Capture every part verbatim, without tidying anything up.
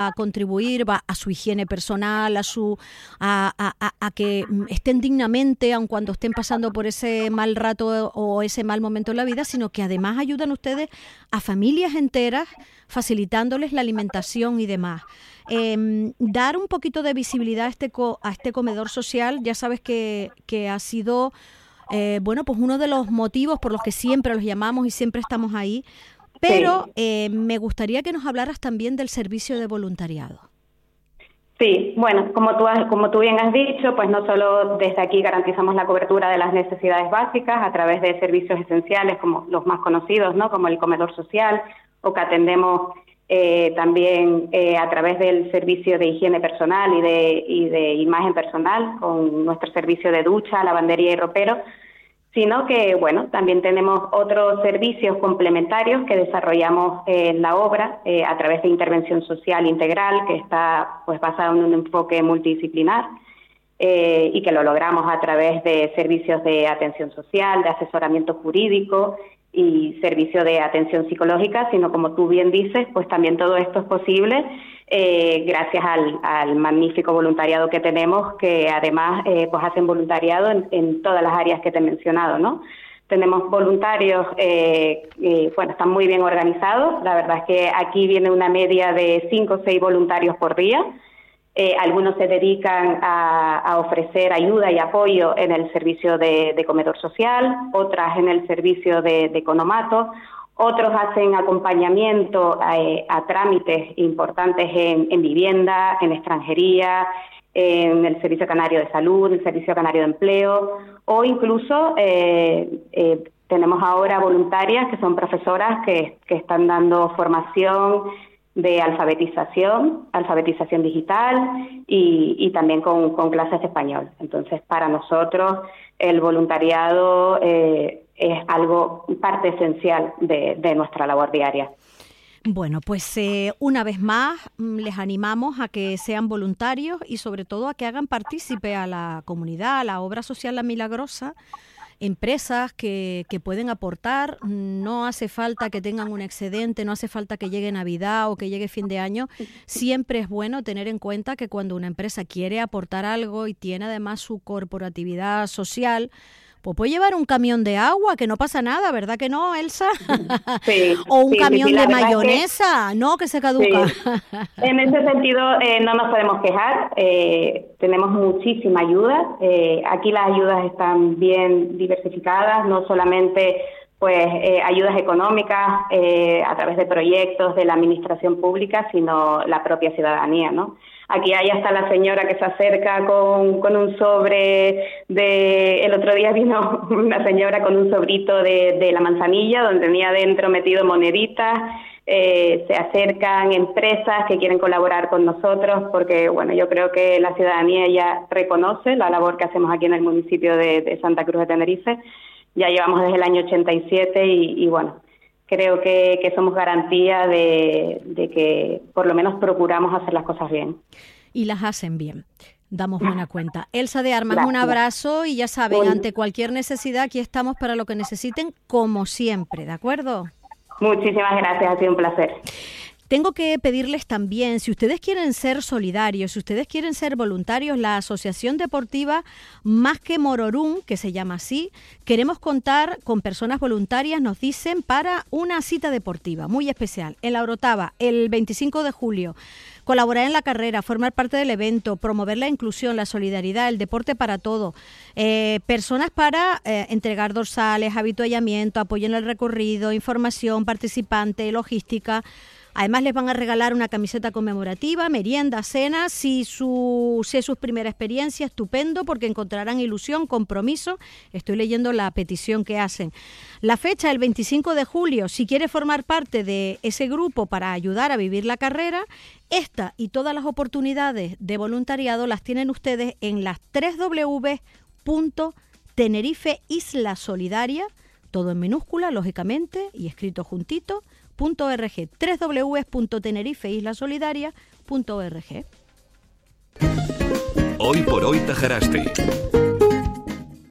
a contribuir va a su higiene personal, a su a, a, a que estén dignamente, aun cuando estén pasando por ese mal rato o ese mal momento en la vida, sino que además ayudan ustedes a familias enteras, facilitándoles la alimentación y demás. Eh, dar un poquito de visibilidad a este co- a este comedor social, ya sabes que, que ha sido eh, bueno, pues uno de los motivos por los que siempre los llamamos y siempre estamos ahí. Pero Sí. eh, me gustaría que nos hablaras también del servicio de voluntariado. Sí, bueno, como tú, has, como tú bien has dicho, pues no solo desde aquí garantizamos la cobertura de las necesidades básicas a través de servicios esenciales como los más conocidos, ¿no? Como el comedor social, o que atendemos eh, también eh, a través del servicio de higiene personal y de, y de imagen personal, con nuestro servicio de ducha, lavandería y ropero, sino que, bueno, también tenemos otros servicios complementarios que desarrollamos en eh, la obra eh, a través de intervención social integral, que está pues basado en un enfoque multidisciplinar eh, y que lo logramos a través de servicios de atención social, de asesoramiento jurídico y servicio de atención psicológica, sino como tú bien dices, pues también todo esto es posible eh, gracias al, al magnífico voluntariado que tenemos, que además eh, pues hacen voluntariado en, en todas las áreas que te he mencionado, ¿no? Tenemos voluntarios, eh, eh, bueno, están muy bien organizados, la verdad es que aquí viene una media de cinco o seis voluntarios por día. Eh, algunos se dedican a, a ofrecer ayuda y apoyo en el servicio de, de comedor social, otras en el servicio de, de economato, otros hacen acompañamiento a, a trámites importantes en, en vivienda, en extranjería, en el Servicio Canario de Salud, en el Servicio Canario de Empleo, o incluso eh, eh, tenemos ahora voluntarias que son profesoras que, que están dando formación de alfabetización, alfabetización digital y, y también con, con clases de español. Entonces, para nosotros el voluntariado eh, es algo, parte esencial de, de nuestra labor diaria. Bueno, pues eh, una vez más les animamos a que sean voluntarios y sobre todo a que hagan partícipe a la comunidad, a la obra social La Milagrosa, empresas que, que pueden aportar. No hace falta que tengan un excedente, no hace falta que llegue Navidad o que llegue fin de año. Siempre es bueno tener en cuenta que cuando una empresa quiere aportar algo y tiene además su corporatividad social, pues puede llevar un camión de agua, que no pasa nada, ¿verdad que no, Elsa? Sí, o un sí, camión sí, sí, de la mayonesa, que, no, que se caduca. Sí. En ese sentido eh, no nos podemos quejar, eh, tenemos muchísima ayuda, eh, aquí las ayudas están bien diversificadas, no solamente pues eh, ayudas económicas eh, a través de proyectos de la administración pública, sino la propia ciudadanía, ¿no? Aquí hay hasta la señora que se acerca con, con un sobre de... El otro día vino una señora con un sobrito de, de la manzanilla, donde tenía dentro metido moneditas. Eh, se acercan empresas que quieren colaborar con nosotros, porque bueno, yo creo que la ciudadanía ya reconoce la labor que hacemos aquí en el municipio de, de Santa Cruz de Tenerife. Ya llevamos desde el año ochenta y siete y, y bueno... Creo que, que somos garantía de, de que por lo menos procuramos hacer las cosas bien. Y las hacen bien. Damos buena cuenta. Elsa de Armas, Gracias. Un abrazo y ya saben, Bueno. ante cualquier necesidad, aquí estamos para lo que necesiten, como siempre, ¿de acuerdo? Muchísimas gracias, ha sido un placer. Tengo que pedirles también, si ustedes quieren ser solidarios, si ustedes quieren ser voluntarios, la Asociación Deportiva Más que Mororún, que se llama así, queremos contar con personas voluntarias, nos dicen, para una cita deportiva muy especial en La Orotava, el veinticinco de julio. Colaborar en la carrera, formar parte del evento, promover la inclusión, la solidaridad, el deporte para todo. Eh, personas para eh, entregar dorsales, habituallamiento, apoyo en el recorrido, información, participante, logística. Además les van a regalar una camiseta conmemorativa, merienda, cena. Si, su, si es su primera experiencia, estupendo, porque encontrarán ilusión, compromiso. Estoy leyendo la petición que hacen. La fecha, el veinticinco de julio, si quiere formar parte de ese grupo para ayudar a vivir la carrera, esta y todas las oportunidades de voluntariado las tienen ustedes en las doble u doble u doble u punto tenerife isla solidaria, todo en minúscula, lógicamente, y escrito juntito, punto org, doble u doble u doble u punto tenerife isla solidaria punto org. Hoy por hoy Tajaraste.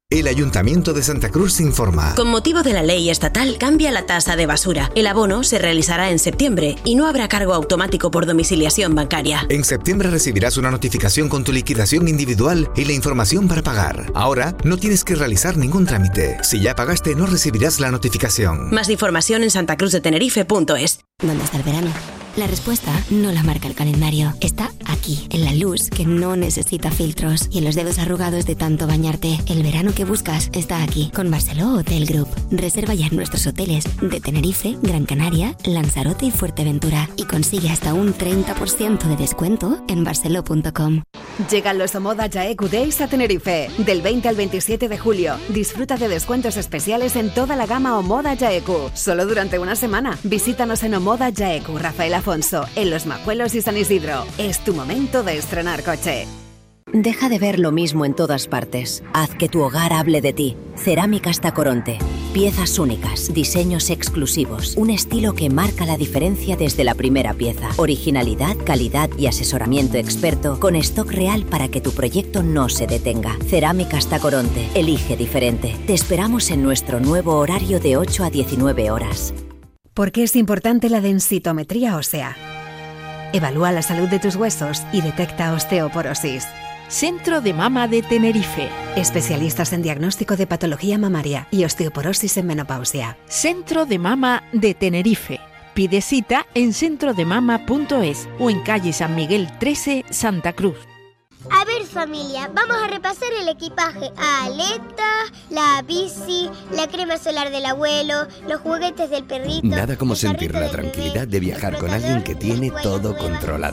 El Ayuntamiento de Santa Cruz informa. Con motivo de la ley estatal, cambia la tasa de basura. El abono se realizará en septiembre y no habrá cargo automático por domiciliación bancaria. En septiembre recibirás una notificación con tu liquidación individual y la información para pagar. Ahora no tienes que realizar ningún trámite. Si ya pagaste, no recibirás la notificación. Más información en santacruz de tenerife punto es. ¿Dónde está el verano? La respuesta no la marca el calendario. Está aquí, en la luz que no necesita filtros y en los dedos arrugados de tanto bañarte. El verano que buscas está aquí, con Barceló Hotel Group. Reserva ya en nuestros hoteles de Tenerife, Gran Canaria, Lanzarote y Fuerteventura y consigue hasta un treinta por ciento de descuento en barceló punto com. Llegan los Omoda Jaeku Days a Tenerife. Del veinte al veintisiete de julio. Disfruta de descuentos especiales en toda la gama Omoda Jaeku. Solo durante una semana. Visítanos en Omoda Jaeku, Rafael Afonso, en Los Majuelos y San Isidro. Es tu momento de estrenar coche. Deja de ver lo mismo en todas partes. Haz que tu hogar hable de ti. Cerámicas Tacoronte. Piezas únicas, diseños exclusivos, un estilo que marca la diferencia desde la primera pieza. Originalidad, calidad y asesoramiento experto con stock real para que tu proyecto no se detenga. Cerámicas Tacoronte. Elige diferente. Te esperamos en nuestro nuevo horario de ocho a diecinueve horas. ¿Por qué es importante la densitometría ósea? Evalúa la salud de tus huesos y detecta osteoporosis. Centro de Mama de Tenerife. Especialistas en diagnóstico de patología mamaria y osteoporosis en menopausia. Centro de Mama de Tenerife. Pide cita en centro de mama punto es o en calle San Miguel trece, Santa Cruz. A ver, familia, vamos a repasar el equipaje. Aletas, la bici, la crema solar del abuelo, los juguetes del perrito. Nada como sentir la tranquilidad de viajar con alguien que tiene todo controlado.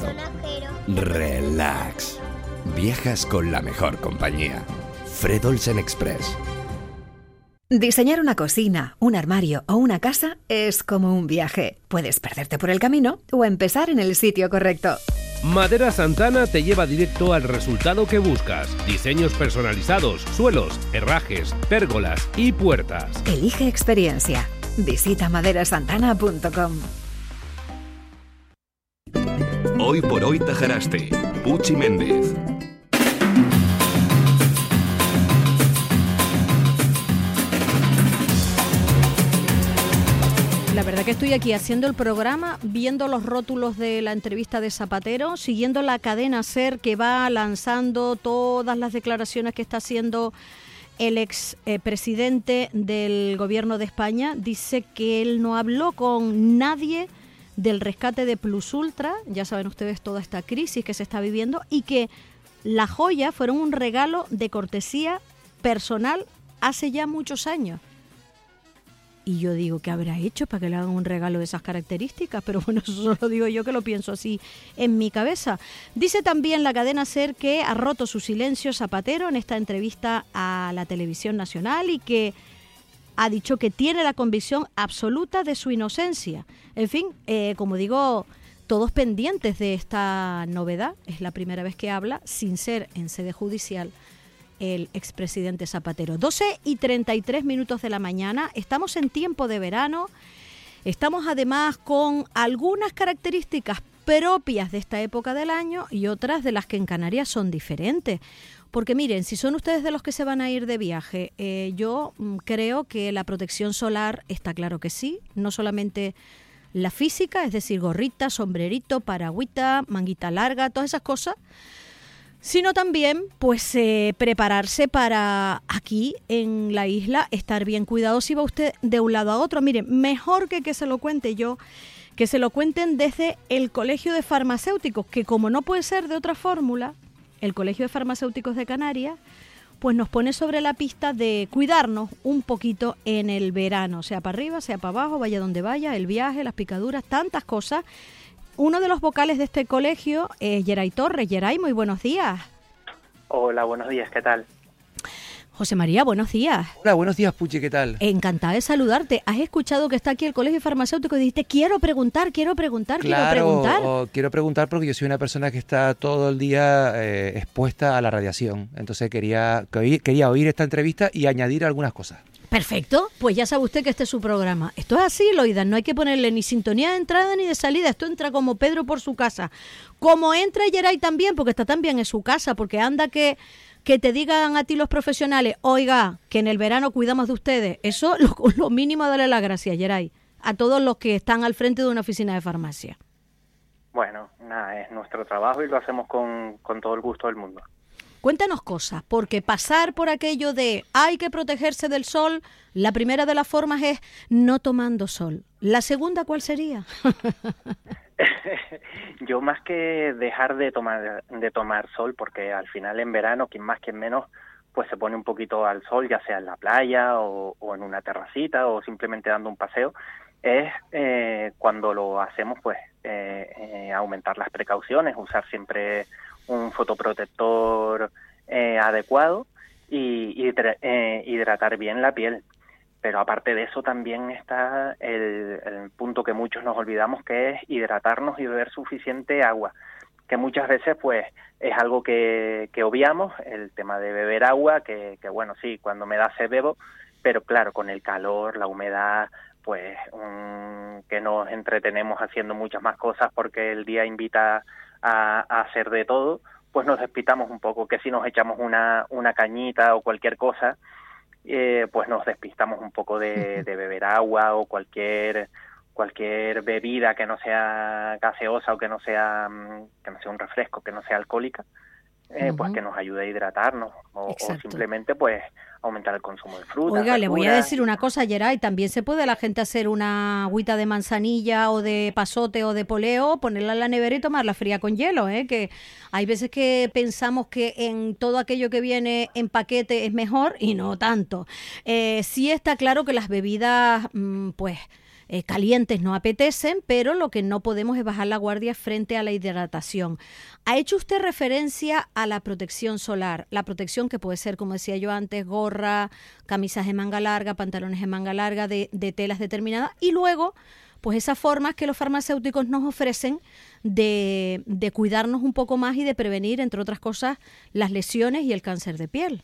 Relax. Viajas con la mejor compañía. Fred Olsen Express. Diseñar una cocina, un armario o una casa es como un viaje. Puedes perderte por el camino o empezar en el sitio correcto. Madera Santana te lleva directo al resultado que buscas. Diseños personalizados, suelos, herrajes, pérgolas y puertas. Elige experiencia. Visita madera santana punto com. Hoy por hoy Tajaraste. Puchi Méndez. La verdad que estoy aquí haciendo el programa, viendo los rótulos de la entrevista de Zapatero, siguiendo la cadena SER que va lanzando todas las declaraciones que está haciendo el ex eh, presidente del gobierno de España. Dice que él no habló con nadie del rescate de Plus Ultra, ya saben ustedes toda esta crisis que se está viviendo, y que las joyas fueron un regalo de cortesía personal hace ya muchos años. Y yo digo, ¿qué habrá hecho para que le hagan un regalo de esas características? Pero bueno, eso solo digo yo que lo pienso así en mi cabeza. Dice también la cadena SER que ha roto su silencio Zapatero en esta entrevista a la televisión nacional y que ha dicho que tiene la convicción absoluta de su inocencia. En fin, eh, como digo, todos pendientes de esta novedad. Es la primera vez que habla, sin ser en sede judicial, el expresidente Zapatero. doce y treinta y tres minutos de la mañana, estamos en tiempo de verano, estamos además con algunas características propias de esta época del año y otras de las que en Canarias son diferentes. Porque miren, si son ustedes de los que se van a ir de viaje, eh, yo mm, creo que la protección solar está claro que sí, no solamente la física, es decir, gorrita, sombrerito, paragüita, manguita larga, todas esas cosas, sino también pues eh, prepararse para aquí en la isla estar bien cuidado si va usted de un lado a otro. Miren, mejor que que se lo cuente yo, que se lo cuenten desde el Colegio de Farmacéuticos, que como no puede ser de otra fórmula, el Colegio de Farmacéuticos de Canarias pues nos pone sobre la pista de cuidarnos un poquito en el verano, sea para arriba, sea para abajo, vaya donde vaya, el viaje, las picaduras, tantas cosas. Uno de los vocales de este colegio es Geray Torres. Geray, muy buenos días. Hola, buenos días, ¿qué tal? José María, buenos días. Hola, buenos días, Puchi, ¿qué tal? Encantada de saludarte. Has escuchado que está aquí el Colegio Farmacéutico y dijiste, quiero preguntar, quiero preguntar, claro, quiero preguntar. O quiero preguntar porque yo soy una persona que está todo el día eh, expuesta a la radiación. Entonces quería, quería oír esta entrevista y añadir algunas cosas. Perfecto, pues ya sabe usted que este es su programa. Esto es así, Loida, no hay que ponerle ni sintonía de entrada ni de salida. Esto entra como Pedro por su casa. Como entra Geray también, porque está también en su casa, porque anda que... que te digan a ti los profesionales, oiga, que en el verano cuidamos de ustedes, eso lo, lo mínimo darle las gracias, Geray, a todos los que están al frente de una oficina de farmacia. Bueno, nada, es nuestro trabajo y lo hacemos con, con todo el gusto del mundo. Cuéntanos cosas, porque pasar por aquello de hay que protegerse del sol, la primera de las formas es no tomando sol. ¿La segunda cuál sería? Yo más que dejar de tomar de tomar sol, porque al final en verano, quien más, quien menos, pues se pone un poquito al sol, ya sea en la playa o, o en una terracita o simplemente dando un paseo, es eh, cuando lo hacemos, pues eh, eh, aumentar las precauciones, usar siempre un fotoprotector eh, adecuado y hidra- eh, hidratar bien la piel. Pero aparte de eso también está el, el punto que muchos nos olvidamos, que es hidratarnos y beber suficiente agua, que muchas veces pues es algo que, que obviamos, el tema de beber agua, que, que bueno, sí, cuando me da sed bebo, pero claro, con el calor, la humedad, pues um, que nos entretenemos haciendo muchas más cosas porque el día invita a, a hacer de todo, pues nos despistamos un poco, que si nos echamos una, una cañita o cualquier cosa, eh, pues nos despistamos un poco de, de beber agua o cualquier cualquier bebida que no sea gaseosa o que no sea que no sea un refresco, que no sea alcohólica, eh, uh-huh. pues que nos ayude a hidratarnos o, o simplemente pues aumentar el consumo de frutas. Oiga, verduras. Le voy a decir una cosa, Geray, también se puede la gente hacer una agüita de manzanilla o de pasote o de poleo, ponerla en la nevera y tomarla fría con hielo, ¿eh? Que hay veces que pensamos que en todo aquello que viene en paquete es mejor y no tanto. Eh, sí está claro que las bebidas, mmm, pues... Eh, calientes no apetecen, pero lo que no podemos es bajar la guardia frente a la hidratación. Ha hecho usted referencia a la protección solar, la protección que puede ser, como decía yo antes, gorra, camisas de manga larga, pantalones de manga larga, de, de telas determinadas, y luego, pues esas formas que los farmacéuticos nos ofrecen de, de cuidarnos un poco más y de prevenir, entre otras cosas, las lesiones y el cáncer de piel.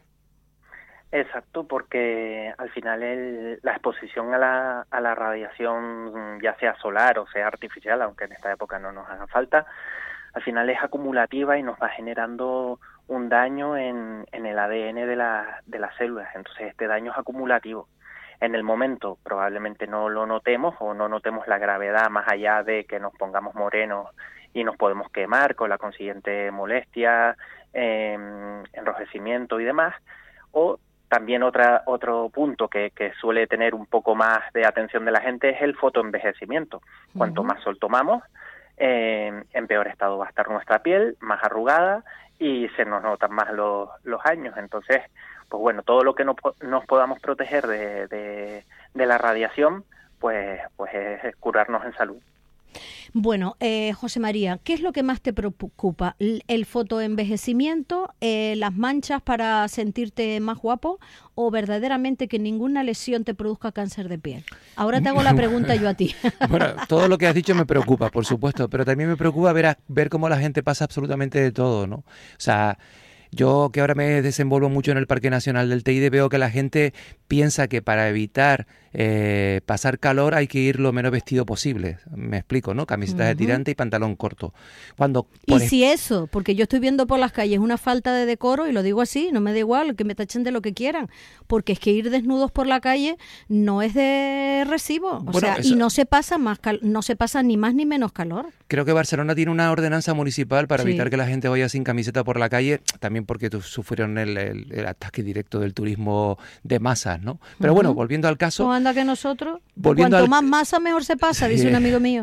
Exacto, porque al final el, la exposición a la, a la radiación, ya sea solar o sea artificial, aunque en esta época no nos haga falta, al final es acumulativa y nos va generando un daño en, en el A D N de, la, de las células. Entonces este daño es acumulativo. En el momento probablemente no lo notemos o no notemos la gravedad más allá de que nos pongamos morenos y nos podemos quemar con la consiguiente molestia, eh, enrojecimiento y demás, o también otra, otro punto que, que suele tener un poco más de atención de la gente es el fotoenvejecimiento. Cuanto uh-huh. más sol tomamos, eh, en peor estado va a estar nuestra piel, más arrugada y se nos notan más los, los años. Entonces, pues bueno, todo lo que no, nos podamos proteger de, de, de la radiación, pues, pues es curarnos en salud. Bueno, eh, José María, ¿qué es lo que más te preocupa? ¿El fotoenvejecimiento, eh, las manchas para sentirte más guapo o verdaderamente que ninguna lesión te produzca cáncer de piel? Ahora te hago la pregunta yo a ti. Bueno, todo lo que has dicho me preocupa, por supuesto, pero también me preocupa ver, a, ver cómo la gente pasa absolutamente de todo, ¿no? O sea... Yo que ahora me desenvuelvo mucho en el Parque Nacional del Teide, veo que la gente piensa que para evitar eh, pasar calor hay que ir lo menos vestido posible. Me explico, ¿no? Camisetas uh-huh. de tirante y pantalón corto. Cuando y si eso, porque yo estoy viendo por las calles una falta de decoro, y lo digo así, no me da igual, que me tachen de lo que quieran, porque es que ir desnudos por la calle no es de recibo, o bueno, sea, eso... y no se pasa más cal... no se pasa ni más ni menos calor. Creo que Barcelona tiene una ordenanza municipal para sí. evitar que la gente vaya sin camiseta por la calle, también porque sufrieron el, el, el ataque directo del turismo de masas, ¿no? Pero uh-huh. bueno, volviendo al caso... ¿Cómo anda que nosotros? Volviendo Cuanto al... más masa, mejor se pasa, dice un amigo mío.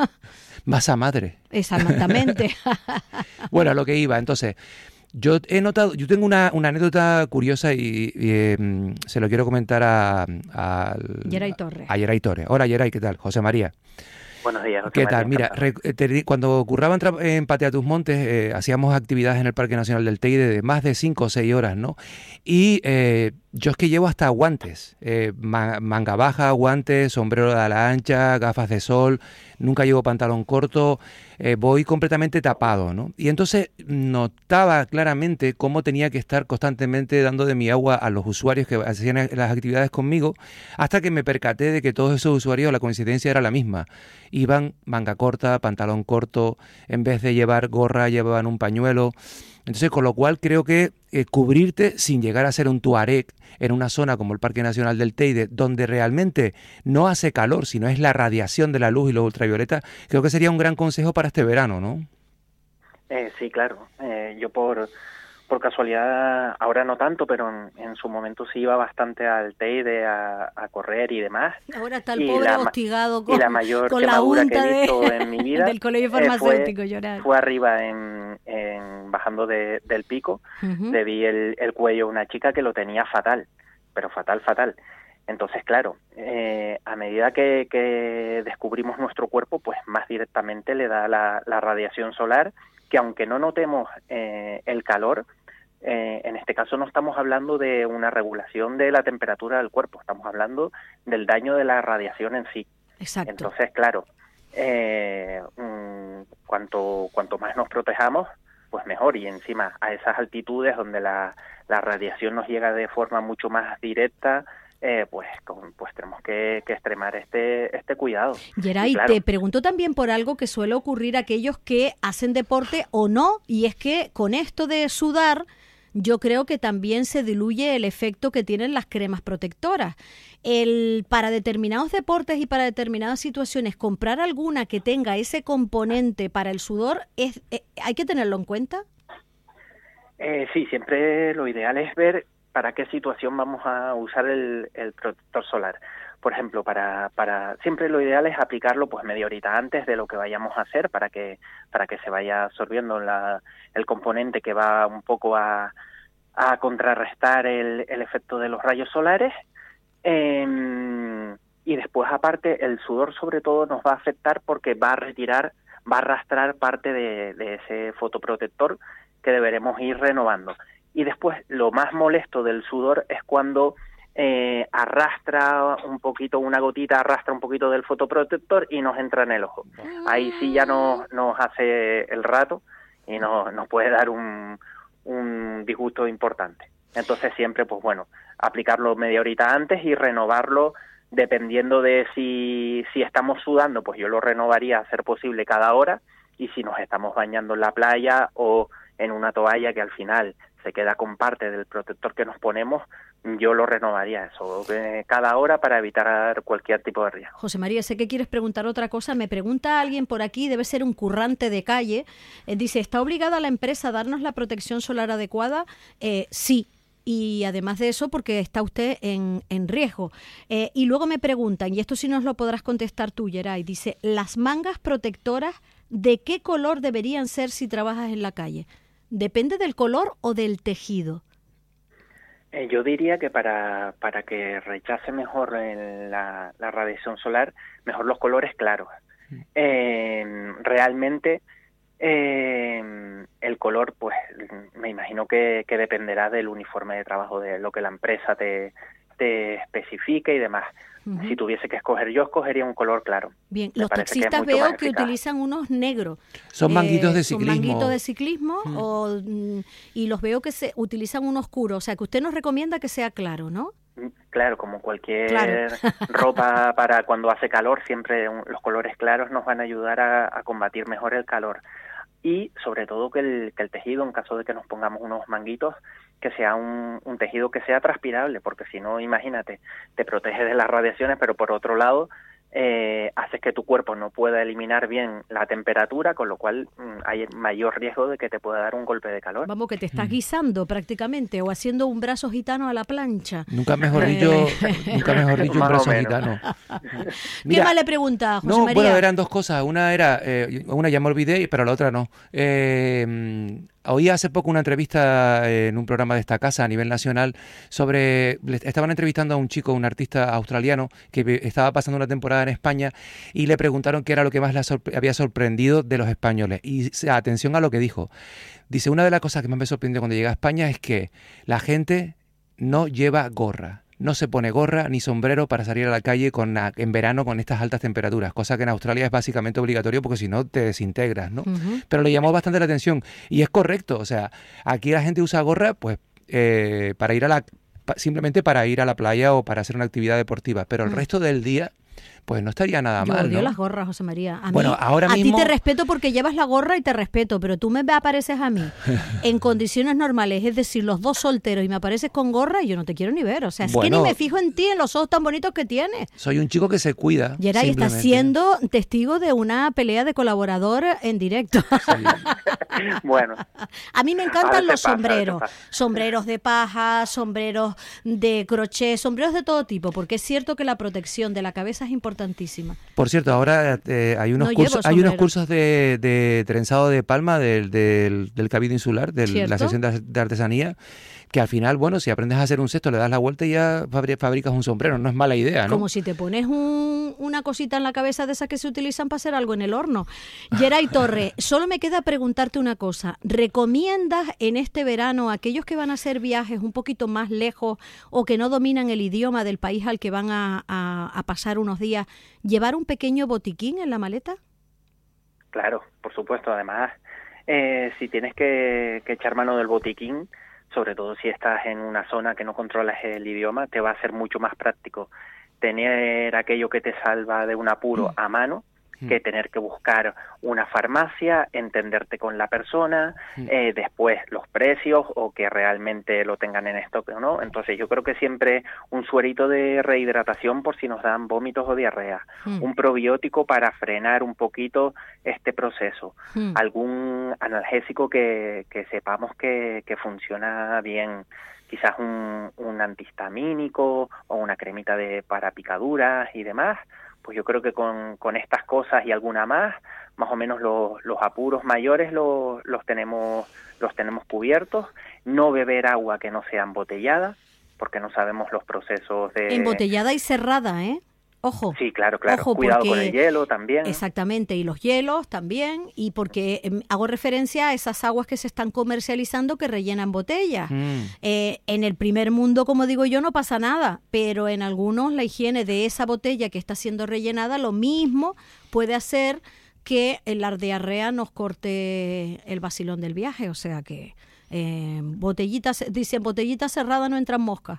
Masa madre. Exactamente. Bueno, a lo que iba, entonces... Yo he notado, yo tengo una, una anécdota curiosa y, y eh, se lo quiero comentar a... a Geray Torres. A Geray Torres. Hola Geray, ¿qué tal? José María. Buenos días, José ¿Qué María, tal? Mira, re, te, cuando curraba en, en Patea Tus Montes, eh, hacíamos actividades en el Parque Nacional del Teide de más de cinco o seis horas, ¿no? Y eh, yo es que llevo hasta guantes, eh, manga baja, guantes, sombrero de ala ancha, gafas de sol, nunca llevo pantalón corto, eh, voy completamente tapado, ¿no? Y entonces notaba claramente cómo tenía que estar constantemente dando de mi agua a los usuarios que hacían las actividades conmigo, hasta que me percaté de que todos esos usuarios la coincidencia era la misma. iban manga corta, pantalón corto, en vez de llevar gorra llevaban un pañuelo. Entonces, con lo cual creo que eh, cubrirte sin llegar a ser un tuareg en una zona como el Parque Nacional del Teide, donde realmente no hace calor, sino es la radiación de la luz y los ultravioleta, creo que sería un gran consejo para este verano, ¿no? Eh, sí, claro. Eh, yo por... Por casualidad, ahora no tanto, pero en, en su momento sí iba bastante al Teide a, a correr y demás. Ahora está el y pobre la, hostigado con, y la mayor con la quemadura unta que he visto de, en mi vida del colegio eh, farmacéutico fue, llorar. fue arriba en, en bajando de, del pico, Uh-huh. le vi el, el cuello a una chica que lo tenía fatal, pero fatal, fatal. Entonces, claro, eh, a medida que, que descubrimos nuestro cuerpo, pues más directamente le da la, la radiación solar, que aunque no notemos eh, el calor, Eh, en este caso no estamos hablando de una regulación de la temperatura del cuerpo, estamos hablando del daño de la radiación en sí. Exacto. Entonces, claro, eh, mm, cuanto, cuanto más nos protejamos, pues mejor. Y encima a esas altitudes donde la, la radiación nos llega de forma mucho más directa, eh, pues, con, pues tenemos que, que extremar este, este cuidado. Geray, y claro, te pregunto también por algo que suele ocurrir a aquellos que hacen deporte o no, y es que con esto de sudar, yo creo que también se diluye el efecto que tienen las cremas protectoras. El, para determinados deportes y para determinadas situaciones, comprar alguna que tenga ese componente para el sudor, es, eh, ¿hay que tenerlo en cuenta? Eh, sí, siempre lo ideal es ver para qué situación vamos a usar el, el protector solar. Por ejemplo, para, para siempre lo ideal es aplicarlo pues media horita antes de lo que vayamos a hacer para que para que se vaya absorbiendo la, el componente que va un poco a, a contrarrestar el, el efecto de los rayos solares. Eh, y después, aparte, el sudor sobre todo nos va a afectar porque va a retirar, va a arrastrar parte de, de ese fotoprotector que deberemos ir renovando. Y después, lo más molesto del sudor es cuando eh, arrastra un poquito, una gotita arrastra un poquito del fotoprotector y nos entra en el ojo. Ahí sí ya nos, nos hace el rato y nos, nos puede dar un, un disgusto importante. Entonces siempre, pues bueno, aplicarlo media horita antes y renovarlo dependiendo de si, si estamos sudando, pues yo lo renovaría a ser posible cada hora, y si nos estamos bañando en la playa o en una toalla que al final se queda con parte del protector que nos ponemos, yo lo renovaría eso eh, cada hora para evitar cualquier tipo de riesgo. José María, sé que quieres preguntar otra cosa. Me pregunta alguien por aquí, debe ser un currante de calle. Eh, dice, ¿está obligada la empresa a darnos la protección solar adecuada? Eh, sí. Y además de eso, porque está usted en, en riesgo. Eh, y luego me preguntan, y esto sí nos lo podrás contestar tú, Geray, dice, ¿las mangas protectoras de qué color deberían ser si trabajas en la calle? ¿Depende del color o del tejido? Eh, yo diría que para, para que rechace mejor el, la, la radiación solar, mejor los colores claros. Eh, realmente eh, el color, pues me imagino que, que dependerá del uniforme de trabajo, de lo que la empresa te, te especifique y demás. Uh-huh. Si tuviese que escoger yo, escogería un color claro. Bien, los taxistas que veo que utilizan unos negros. Son manguitos eh, de ciclismo. Son manguitos de ciclismo uh-huh. o, y los veo que se utilizan un oscuro. O sea, que usted nos recomienda que sea claro, ¿no? Claro, como cualquier claro. ropa para cuando hace calor, siempre los colores claros nos van a ayudar a, a combatir mejor el calor. Y sobre todo que el, que el tejido, en caso de que nos pongamos unos manguitos, que sea un, un tejido que sea transpirable, porque si no, imagínate, te protege de las radiaciones, pero por otro lado, eh, haces que tu cuerpo no pueda eliminar bien la temperatura, con lo cual mmm, hay mayor riesgo de que te pueda dar un golpe de calor. Vamos, que te estás guisando prácticamente, o haciendo un brazo gitano a la plancha. Nunca mejor dicho, nunca mejor dicho un brazo gitano. Mira, ¿qué más le pregunta, José no, María? Bueno, eran dos cosas. Una era, eh, una ya me olvidé, pero la otra no. Eh, Oí hace poco una entrevista en un programa de esta casa a nivel nacional sobre, estaban entrevistando a un chico, un artista australiano que estaba pasando una temporada en España y le preguntaron qué era lo que más le sorpre- había sorprendido de los españoles. Y atención a lo que dijo. Dice, una de las cosas que más me sorprendió cuando llegué a España es que la gente no lleva gorra. No se pone gorra ni sombrero para salir a la calle con, en verano con estas altas temperaturas, cosa que en Australia es básicamente obligatorio porque si no te desintegras, ¿no? Uh-huh. Pero le llamó bastante la atención y es correcto, o sea, aquí la gente usa gorra pues eh, para ir a la simplemente para ir a la playa o para hacer una actividad deportiva, pero el uh-huh. resto del día pues no estaría nada Yo mal, odio ¿no? las gorras, José María. A bueno, mí, ahora a mismo... ti te respeto porque llevas la gorra y te respeto, pero tú me apareces a mí en condiciones normales, es decir, los dos solteros, y me apareces con gorra y yo no te quiero ni ver. O sea, es bueno, que ni me fijo en ti, en los ojos tan bonitos que tienes. Soy un chico que se cuida. Geray, estás siendo testigo de una pelea de colaborador en directo. Sí. Bueno. A mí me encantan los pasa, sombreros. Sombreros de paja, sombreros de crochet, sombreros de todo tipo, porque es cierto que la protección de la cabeza es importantísima. Por cierto, ahora eh, hay unos No cursos, hay sombrero. unos cursos de, de trenzado de palma del, del, del Cabildo Insular, de la sección de, de artesanía, que al final, bueno, si aprendes a hacer un cesto, le das la vuelta y ya fabricas un sombrero. No es mala idea, ¿no? Como si te pones un, una cosita en la cabeza de esas que se utilizan para hacer algo en el horno. Geray Torres, solo me queda preguntarte una cosa. ¿Recomiendas en este verano a aquellos que van a hacer viajes un poquito más lejos o que no dominan el idioma del país al que van a, a, a pasar unos días, llevar un pequeño botiquín en la maleta? Claro, por supuesto. Además, eh, si tienes que, que echar mano del botiquín, sobre todo si estás en una zona que no controlas el idioma, te va a ser mucho más práctico tener aquello que te salva de un apuro a mano que tener que buscar una farmacia, entenderte con la persona, eh, después los precios o que realmente lo tengan en stock o no. Entonces yo creo que siempre un suerito de rehidratación por si nos dan vómitos o diarrea, mm. un probiótico para frenar un poquito este proceso, mm. algún analgésico que, que sepamos que, que funciona bien, quizás un, un antihistamínico o una cremita de para picaduras y demás. Pues yo creo que con, con estas cosas y alguna más, más o menos los, los apuros mayores los, los tenemos los tenemos cubiertos. No beber agua que no sea embotellada, porque no sabemos los procesos de... Embotellada y cerrada, ¿eh? Ojo. Sí, claro, claro. Ojo, cuidado porque... con el hielo también. Exactamente, y los hielos también, y porque eh, hago referencia a esas aguas que se están comercializando que rellenan botellas. Mm. Eh, en el primer mundo, como digo yo, no pasa nada, pero en algunos la higiene de esa botella que está siendo rellenada, lo mismo puede hacer que la diarrea nos corte el vacilón del viaje, o sea que... Eh, botellitas, dicen, botellita cerrada no entran moscas.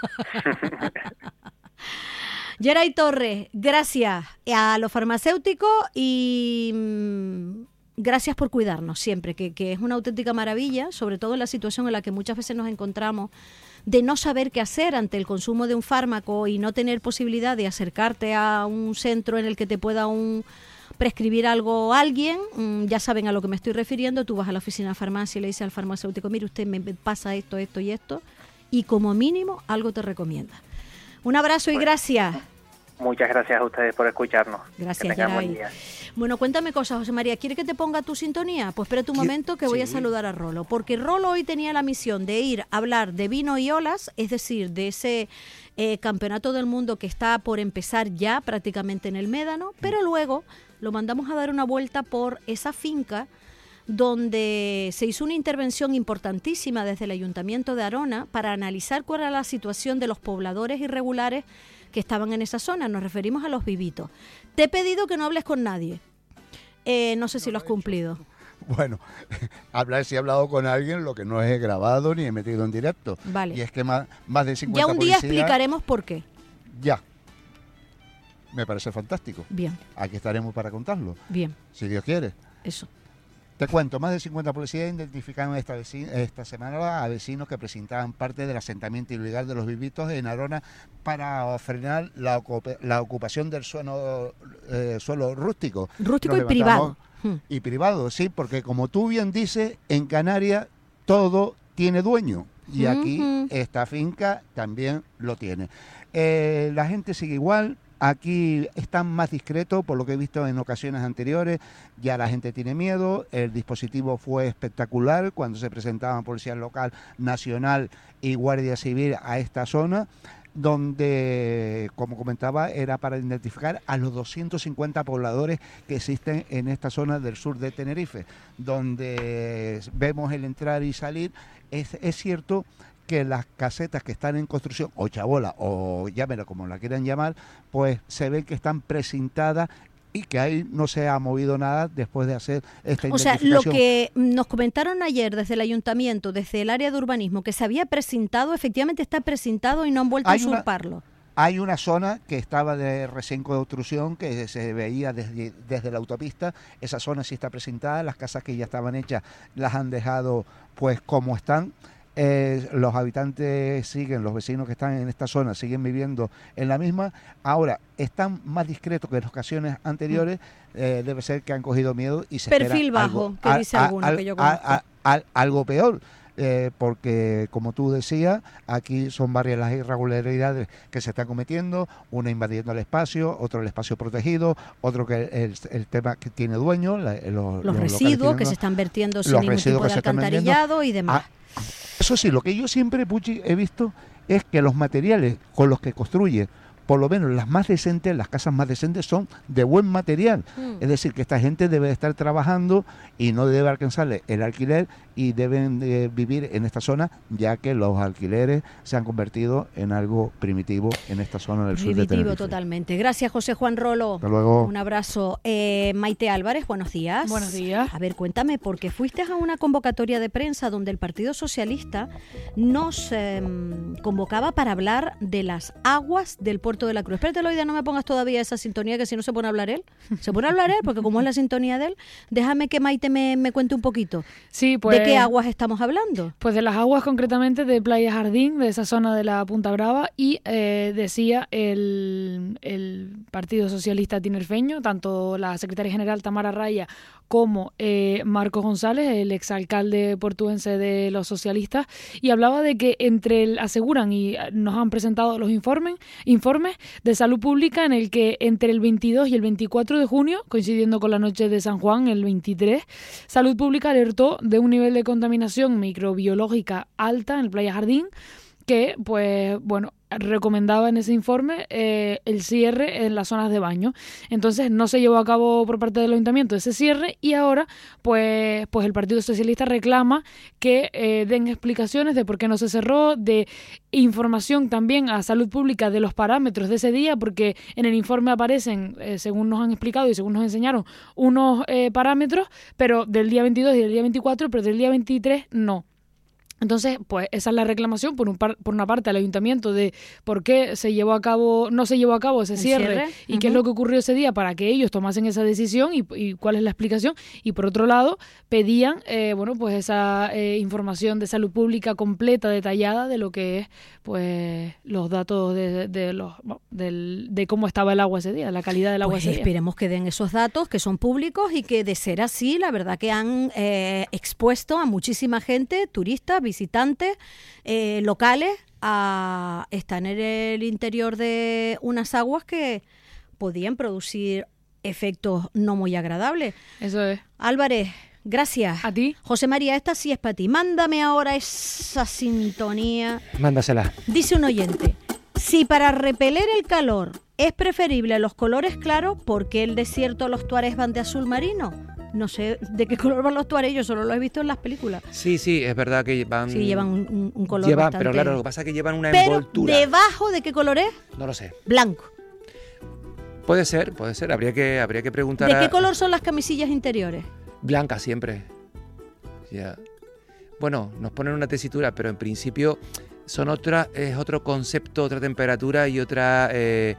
Geray Torres, gracias a los farmacéuticos y mmm, gracias por cuidarnos siempre, que, que es una auténtica maravilla, sobre todo en la situación en la que muchas veces nos encontramos de no saber qué hacer ante el consumo de un fármaco y no tener posibilidad de acercarte a un centro en el que te pueda un prescribir algo a alguien. Mmm, ya saben a lo que me estoy refiriendo. Tú vas a la oficina de farmacia y le dices al farmacéutico, mire, usted me pasa esto, esto y esto, y como mínimo algo te recomienda. Un abrazo y gracias. Muchas gracias a ustedes por escucharnos. Gracias, Geray. Bueno, cuéntame cosas, José María. ¿Quiere que te ponga tu sintonía? Pues espérate un momento que voy sí. a saludar a Rolo. Porque Rolo hoy tenía la misión de ir a hablar de vino y olas, es decir, de ese eh, campeonato del mundo que está por empezar ya prácticamente en el Médano, pero luego lo mandamos a dar una vuelta por esa finca donde se hizo una intervención importantísima desde el Ayuntamiento de Arona para analizar cuál era la situación de los pobladores irregulares que estaban en esa zona. Nos referimos a los vivitos. Te he pedido que no hables con nadie. Eh, no sé si lo has cumplido. Bueno, hablar si he hablado con alguien, lo que no he grabado ni he metido en directo. Vale. Y es que más, más de cincuenta Ya un día policías, explicaremos por qué. Ya. Me parece fantástico. Bien. Aquí estaremos para contarlo. Bien. Si Dios quiere. Eso. Te cuento, más de cincuenta policías identificaron esta, esta semana a vecinos que presentaban parte del asentamiento ilegal de los vivitos en Arona para frenar la, ocup la ocupación del suelo, eh, suelo rústico. Rústico y privado. Y privado, sí, porque como tú bien dices, en Canarias todo tiene dueño y aquí uh-huh. esta finca también lo tiene. Eh, la gente sigue igual. Aquí están más discretos, por lo que he visto en ocasiones anteriores, ya la gente tiene miedo, el dispositivo fue espectacular cuando se presentaban Policía Local, Nacional y Guardia Civil a esta zona, donde, como comentaba, era para identificar a los doscientos cincuenta pobladores que existen en esta zona del sur de Tenerife, donde vemos el entrar y salir. Es, es cierto que las casetas que están en construcción, o chabola, o llámelo como la quieran llamar, pues se ven que están precintadas y que ahí no se ha movido nada después de hacer esta identificación. O sea, lo que nos comentaron ayer desde el ayuntamiento, desde el área de urbanismo, que se había precintado, efectivamente está precintado y no han vuelto hay a usurparlo. Una, Hay una zona que estaba de recién construcción, que se veía desde, desde la autopista. Esa zona sí está presentada, las casas que ya estaban hechas las han dejado pues como están. Eh, los habitantes siguen, los vecinos que están en esta zona siguen viviendo en la misma. Ahora, están más discretos que en ocasiones anteriores, eh, debe ser que han cogido miedo y se perfil espera bajo, algo, que a, dice a, alguno a, que yo a, conozco. a, a, algo peor. Eh, porque como tú decías, aquí son varias las irregularidades que se están cometiendo, una invadiendo el espacio, otro el espacio protegido, otro que el, el tema que tiene dueño, la, los, los, los residuos que se están vertiendo sin ningún tipo de alcantarillado y demás. Ah, eso sí, lo que yo siempre, Puchi, he visto es que los materiales con los que construye, por lo menos las más decentes, las casas más decentes son de buen material. Mm. Es decir, que esta gente debe estar trabajando y no debe alcanzarle el alquiler y deben de vivir en esta zona, ya que los alquileres se han convertido en algo primitivo en esta zona del sur de Tenerife. Primitivo totalmente. Gracias, José Juan Rolo. Hasta luego. Un abrazo. Eh, Maite Álvarez, buenos días. Buenos días. A ver, cuéntame, porque fuiste a una convocatoria de prensa donde el Partido Socialista nos eh, convocaba para hablar de las aguas del Puerto de la Cruz. Espérate, Loida, no me pongas todavía esa sintonía, que si no se pone a hablar él. Se pone a hablar él, porque como es la sintonía de él, déjame que Maite me, me cuente un poquito. Sí, pues... ¿De qué aguas estamos hablando? Pues de las aguas concretamente de Playa Jardín, de esa zona de la Punta Brava, y eh, decía el, el Partido Socialista tinerfeño, tanto la secretaria general Tamara Raya como eh, Marcos González, el exalcalde portuense de los socialistas, y hablaba de que entre el, aseguran y nos han presentado los informes, informes de salud pública en el que entre el veintidós y el veinticuatro de junio, coincidiendo con la noche de San Juan, el veintitrés, Salud Pública alertó de un nivel de contaminación microbiológica alta en el Playa Jardín, que, pues, bueno, recomendaba en ese informe eh, el cierre en las zonas de baño. Entonces no se llevó a cabo por parte del ayuntamiento ese cierre, y ahora pues, pues el Partido Socialista reclama que eh, den explicaciones de por qué no se cerró, de información también a Salud Pública de los parámetros de ese día, porque en el informe aparecen, eh, según nos han explicado y según nos enseñaron, unos eh, parámetros, pero del día veintidós y del día veinticuatro, pero del día veintitrés no. Entonces, pues esa es la reclamación por un par, por una parte al ayuntamiento de por qué se llevó a cabo, no se llevó a cabo ese cierre, cierre? y uh-huh. qué es lo que ocurrió ese día para que ellos tomasen esa decisión y, y cuál es la explicación. Y por otro lado, pedían eh, bueno, pues esa eh, información de salud pública completa, detallada de lo que es pues los datos de, de los del, de cómo estaba el agua ese día, la calidad del agua pues ese día. Esperemos que den esos datos que son públicos y que, de ser así, la verdad que han eh, expuesto a muchísima gente, turistas, visitantes eh, locales, a estar en el interior de unas aguas que podían producir efectos no muy agradables. Eso es. Álvarez, gracias. A ti. José María, esta sí es para ti. Mándame ahora esa sintonía. Mándasela. Dice un oyente: si para repeler el calor es preferible los colores claros, ¿por qué el desierto los tuaregs van de azul marino? No sé de qué color van los tuaregs, yo solo lo he visto en las películas. Sí, sí, es verdad que van... Sí, llevan un, un color llevan, bastante... Pero claro, lo que pasa es que llevan una pero envoltura. ¿debajo de qué color es? No lo sé. Blanco. Puede ser, puede ser. Habría que, habría que preguntar ¿De a... qué color son las camisillas interiores? Blanca siempre. Ya. Bueno, nos ponen una tesitura, pero en principio son otra, es otro concepto, otra temperatura y otra eh,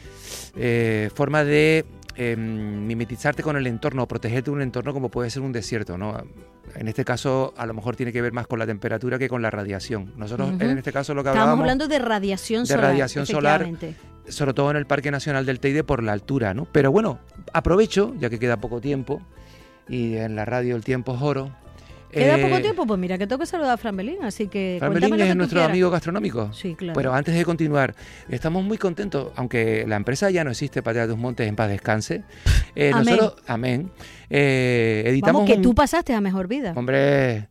eh, forma de... Eh, mimetizarte con el entorno, protegerte de un entorno como puede ser un desierto, ¿no? En este caso, a lo mejor tiene que ver más con la temperatura que con la radiación. Nosotros, uh-huh. en este caso, lo que hablábamos... Estábamos hablando de radiación de solar. De radiación solar, sobre todo en el Parque Nacional del Teide por la altura, ¿no? Pero bueno, aprovecho, ya que queda poco tiempo, y en la radio el tiempo es oro... ¿Queda eh, poco tiempo? Pues mira, que tengo que saludar a Fran Belín, así que... Fran Belín es nuestro quieras. amigo gastronómico. Sí, claro. Pero antes de continuar, estamos muy contentos, aunque la empresa ya no existe, Patea Tus Montes, en paz descanse. Eh, amén. Nosotros, amén. Eh, editamos Vamos, que un, tú pasaste a mejor vida. Hombre,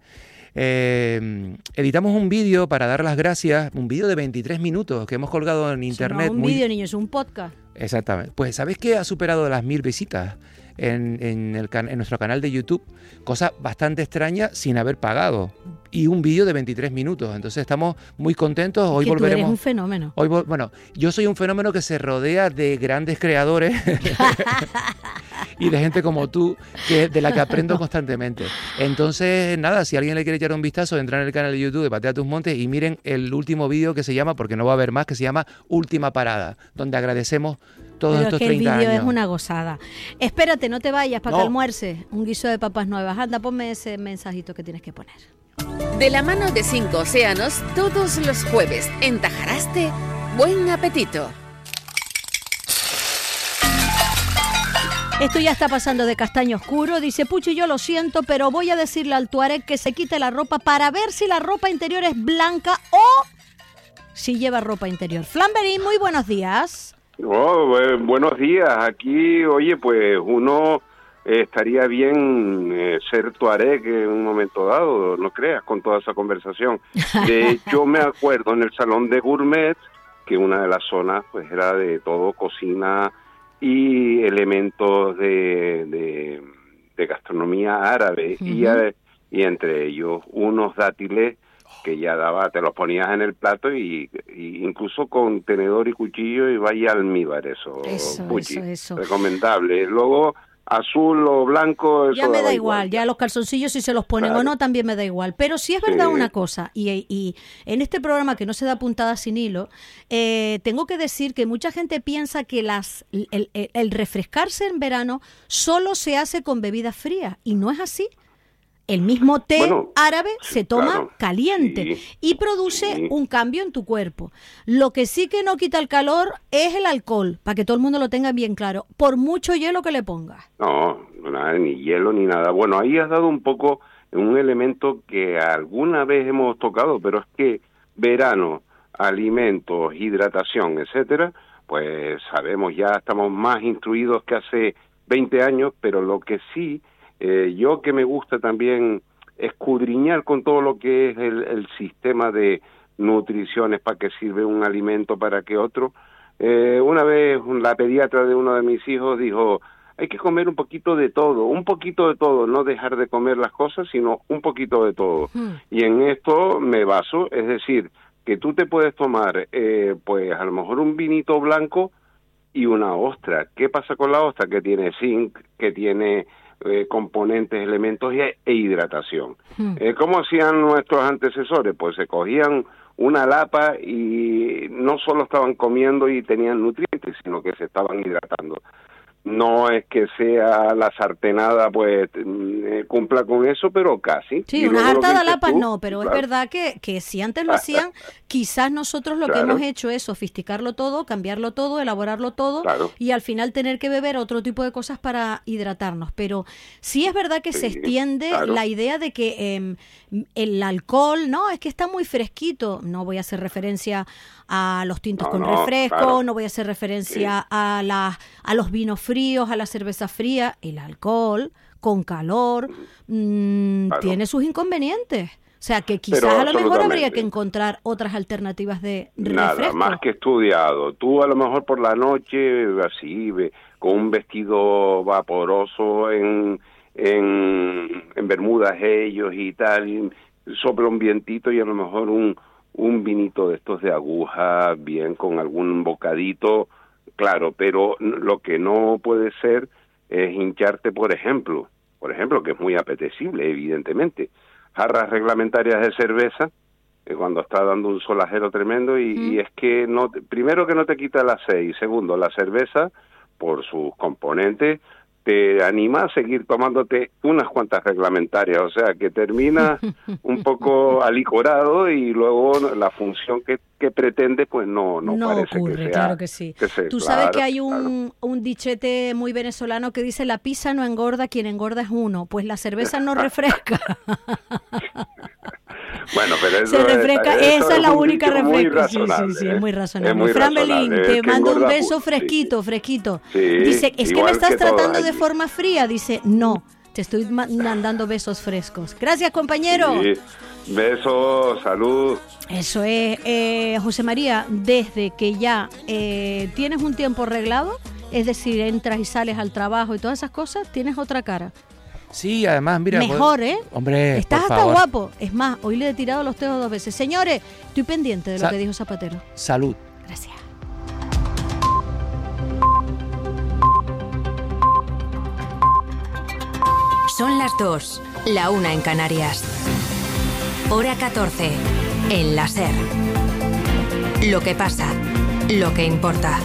eh, editamos un vídeo para dar las gracias, un vídeo de veintitrés minutos que hemos colgado en internet. No es un muy... vídeo, niño, es un podcast. Exactamente. Pues, ¿sabéis que ha superado las mil visitas? en, en, el can- en nuestro canal de YouTube, cosa bastante extraña sin haber pagado. Y un vídeo de veintitrés minutos. Entonces estamos muy contentos. Hoy que volveremos. Tú eres un fenómeno. Hoy vol- bueno, yo soy un fenómeno que se rodea de grandes creadores y de gente como tú, que de la que aprendo constantemente. Entonces, nada, si alguien le quiere echar un vistazo, entra en el canal de YouTube de Patea tus Montes y miren el último vídeo que se llama, porque no va a haber más, que se llama Última Parada, donde agradecemos todos Pero estos que el treinta vídeo años. es una gozada. Espérate, no te vayas para No. que almuerces un guiso de papas nuevas. Anda, ponme ese mensajito que tienes que poner. De la mano de Cinco Océanos, todos los jueves en Tajaraste, buen apetito. Esto ya está pasando de castaño oscuro. Dice Puchi, yo lo siento, pero voy a decirle al Tuareg que se quite la ropa para ver si la ropa interior es blanca o si lleva ropa interior. Flamberín, muy buenos días. Oh, eh, buenos días. Aquí, oye, pues uno eh, estaría bien eh, ser tuareg en un momento dado, no creas, con toda esa conversación. De hecho, me acuerdo en el salón de gourmet que una de las zonas pues era de todo cocina y elementos de, de, de gastronomía árabe. Uh-huh. y, eh, y entre ellos unos dátiles que ya daba, te los ponías en el plato y, y incluso con tenedor y cuchillo y vaya almíbar, eso, eso, Puchi, eso, eso. recomendable. Luego azul o blanco, eso ya me da igual, igual, ya los calzoncillos si se los ponen claro. o no también me da igual, pero sí es verdad sí. una cosa, y, y en este programa que no se da puntada sin hilo, eh, tengo que decir que mucha gente piensa que las el, el, el refrescarse en verano solo se hace con bebidas frías, y no es así. El mismo té bueno, árabe se toma claro, caliente sí, y produce sí. un cambio en tu cuerpo. Lo que sí que no quita el calor es el alcohol, para que todo el mundo lo tenga bien claro, por mucho hielo que le pongas. No, nada, ni hielo ni nada. Bueno, ahí has dado un poco un elemento que alguna vez hemos tocado, pero es que verano, alimentos, hidratación, etcétera, pues sabemos, ya estamos más instruidos que hace veinte años, pero lo que sí... Eh, yo que me gusta también escudriñar con todo lo que es el, el sistema de nutriciones, para qué sirve un alimento, para qué otro. Eh, una vez la pediatra de uno de mis hijos dijo, hay que comer un poquito de todo, un poquito de todo, no dejar de comer las cosas, sino un poquito de todo. Hmm. Y en esto me baso, es decir, que tú te puedes tomar, eh, pues a lo mejor un vinito blanco y una ostra. ¿Qué pasa con la ostra? Que tiene zinc, que tiene... Eh, componentes, elementos e, e hidratación. Hmm. Eh, ¿Cómo hacían nuestros antecesores? Pues se cogían una lapa y no solo estaban comiendo y tenían nutrientes, sino que se estaban hidratando. No es que sea la sartenada, pues eh, cumpla con eso, pero casi. Sí, una hartada lapas tú, no, pero claro. Es verdad que, que si antes lo hacían, quizás nosotros lo claro. que hemos hecho es sofisticarlo todo, cambiarlo todo, elaborarlo todo claro. y al final tener que beber otro tipo de cosas para hidratarnos. Pero sí es verdad que sí, se extiende claro. la idea de que eh, el alcohol, no, es que está muy fresquito. No voy a hacer referencia a los tintos no, con no, refresco, claro. no voy a hacer referencia sí. a, la, a los vinos fríos, a la cerveza fría. El alcohol con calor mmm, claro. tiene sus inconvenientes. O sea que quizás Pero a lo mejor habría que encontrar otras alternativas de Nada, refresco. Más que estudiado. Tú a lo mejor por la noche, así, con un vestido vaporoso en, en, en bermudas ellos y tal, sopla un vientito y a lo mejor un un vinito de estos de aguja, bien con algún bocadito, claro, pero lo que no puede ser es hincharte, por ejemplo, por ejemplo, que es muy apetecible, evidentemente, jarras reglamentarias de cerveza, eh, cuando está dando un solajero tremendo, y, mm. y es que, no primero que no te quita la sed, y segundo, la cerveza, por sus componentes, te anima a seguir tomándote unas cuantas reglamentarias, o sea, que termina un poco alicorado y luego la función que, que pretende, pues no, no, no parece ocurre, que sea. Claro que sí. Que sea, Tú claro, sabes que hay un, claro. un dichete muy venezolano que dice, la pizza no engorda, quien engorda es uno, pues la cerveza no refresca. Bueno, pero eso se refresca, es, esa eso es la es única refresca. Sí, sí, sí, ¿eh? es muy razonable. Es muy Fran Belín, te es mando un beso mucho. fresquito, fresquito. Sí, dice, es que me estás que tratando de allí. forma fría. Dice, no, te estoy mandando besos frescos. Gracias, compañero. Sí. Besos, salud. Eso es, eh, José María, desde que ya eh, tienes un tiempo arreglado, es decir, entras y sales al trabajo y todas esas cosas, tienes otra cara. Sí, además, mira... Mejor, pues, ¿eh? Hombre, estás por hasta favor. guapo. Es más, hoy le he tirado los teos dos veces. Señores, estoy pendiente de lo Sa- que dijo Zapatero. Salud. Gracias. Son las dos, la una en Canarias. Hora catorce, en la SER. Lo que pasa, lo que importa.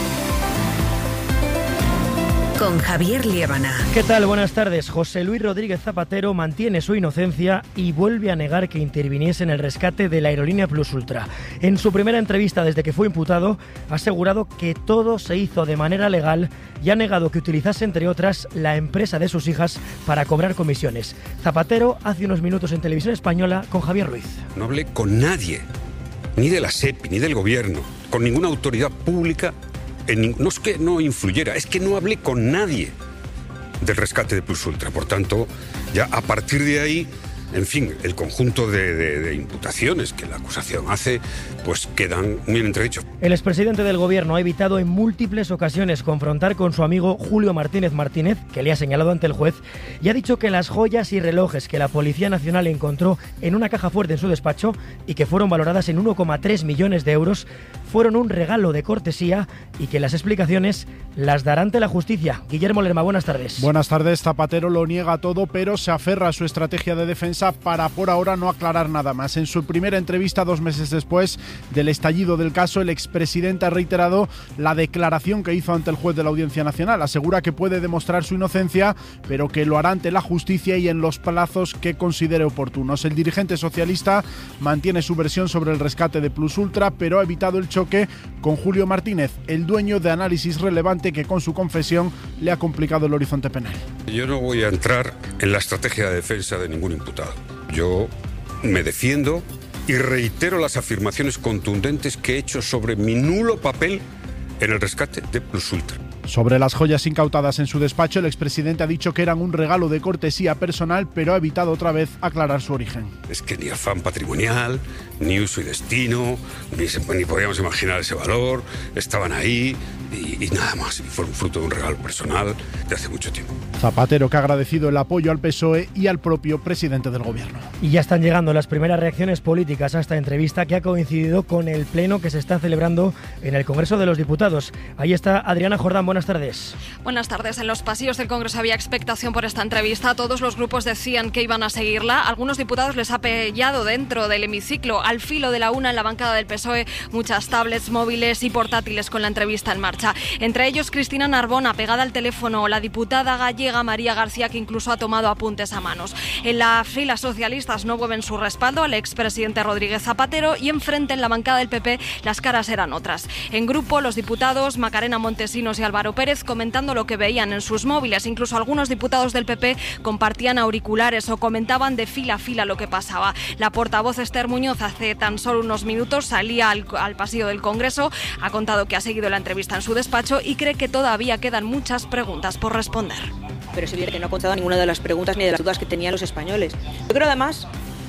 Con Javier Liébana. ¿Qué tal? Buenas tardes. José Luis Rodríguez Zapatero mantiene su inocencia y vuelve a negar que interviniese en el rescate de la aerolínea Plus Ultra. En su primera entrevista desde que fue imputado, ha asegurado que todo se hizo de manera legal y ha negado que utilizase, entre otras, la empresa de sus hijas para cobrar comisiones. Zapatero hace unos minutos en Televisión Española con Javier Ruiz. No hablé con nadie, ni de la SEPI, ni del gobierno, con ninguna autoridad pública. En, no es que no influyera, es que no hablé con nadie del rescate de Plus Ultra. Por tanto, ya a partir de ahí, en fin, el conjunto de, de, de imputaciones que la acusación hace, pues quedan muy en entredicho. El expresidente del gobierno ha evitado en múltiples ocasiones confrontar con su amigo Julio Martínez Martínez, que le ha señalado ante el juez, y ha dicho que las joyas y relojes que la Policía Nacional encontró en una caja fuerte en su despacho y que fueron valoradas en uno coma tres millones de euros fueron un regalo de cortesía y que las explicaciones las dará ante la justicia. Guillermo Lerma, buenas tardes. Buenas tardes. Zapatero lo niega todo, pero se aferra a su estrategia de defensa para por ahora no aclarar nada más. En su primera entrevista, dos meses después del estallido del caso, el expresidente ha reiterado la declaración que hizo ante el juez de la Audiencia Nacional. Asegura que puede demostrar su inocencia, pero que lo hará ante la justicia y en los plazos que considere oportunos. El dirigente socialista mantiene su versión sobre el rescate de Plus Ultra, pero ha evitado el choque con Julio Martínez, el dueño de Análisis Relevante, que con su confesión le ha complicado el horizonte penal. Yo no voy a entrar en la estrategia de defensa de ningún imputado. Yo me defiendo y reitero las afirmaciones contundentes que he hecho sobre mi nulo papel en el rescate de Plus Ultra. Sobre las joyas incautadas en su despacho, el expresidente ha dicho que eran un regalo de cortesía personal, pero ha evitado otra vez aclarar su origen. Es que ni afán patrimonial, ni uso y destino, ni, se, ni podíamos imaginar ese valor, estaban ahí y, y nada más. Y fueron fruto de un regalo personal de hace mucho tiempo. Zapatero, que ha agradecido el apoyo al P S O E y al propio presidente del gobierno. Y ya están llegando las primeras reacciones políticas a esta entrevista, que ha coincidido con el pleno que se está celebrando en el Congreso de los Diputados. Ahí está Adriana Jordán, buenas tardes. Buenas tardes. En los pasillos del Congreso había expectación por esta entrevista. Todos los grupos decían que iban a seguirla. Algunos diputados les ha pillado dentro del hemiciclo. Al filo de la una, en la bancada del P S O E, muchas tablets, móviles y portátiles con la entrevista en marcha. Entre ellos, Cristina Narbona, pegada al teléfono, la diputada gallega María García, que incluso ha tomado apuntes a manos. En las filas socialistas no mueven su respaldo al expresidente Rodríguez Zapatero, y enfrente, en la bancada del P P, las caras eran otras. En grupo, los diputados Macarena Montesinos y Álvaro Pérez comentando lo que veían en sus móviles. Incluso algunos diputados del P P compartían auriculares o comentaban de fila a fila lo que pasaba. La portavoz Esther Muñoz hace tan solo unos minutos salía al, al pasillo del Congreso, ha contado que ha seguido la entrevista en su despacho y cree que todavía quedan muchas preguntas por responder. Pero es evidente que no ha contado ninguna de las preguntas ni de las dudas que tenían los españoles. Yo creo además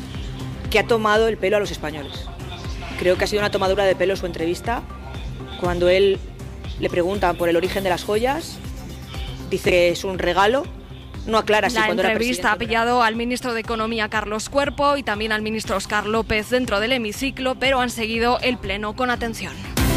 que ha tomado el pelo a los españoles. Creo que ha sido una tomadura de pelo su entrevista. Cuando él le preguntan por el origen de las joyas, dice que es un regalo, no aclara si la cuando era entrevista presidente. ha pillado al ministro de Economía, Carlos Cuerpo, y también al ministro Óscar López dentro del hemiciclo, pero han seguido el pleno con atención.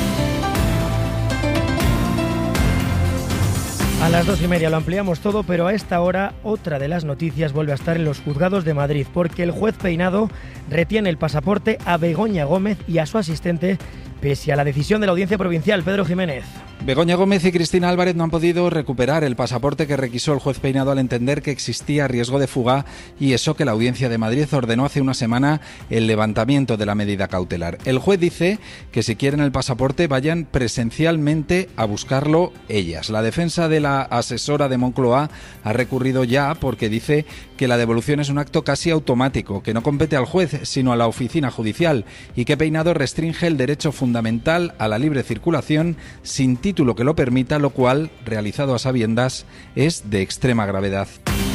A las dos y media lo ampliamos todo, pero a esta hora otra de las noticias vuelve a estar en los juzgados de Madrid, porque el juez Peinado retiene el pasaporte a Begoña Gómez y a su asistente, pese a la decisión de la Audiencia Provincial. Pedro Jiménez. Begoña Gómez y Cristina Álvarez no han podido recuperar el pasaporte que requisó el juez Peinado al entender que existía riesgo de fuga, y eso que la Audiencia de Madrid ordenó hace una semana el levantamiento de la medida cautelar. El juez dice que si quieren el pasaporte vayan presencialmente a buscarlo ellas. La defensa de la asesora de Moncloa ha recurrido ya porque dice que la devolución es un acto casi automático, que no compete al juez sino a la oficina judicial, y que Peinado restringe el derecho fundamental a la libre circulación sin título que lo permita, lo cual, realizado a sabiendas, es de extrema gravedad.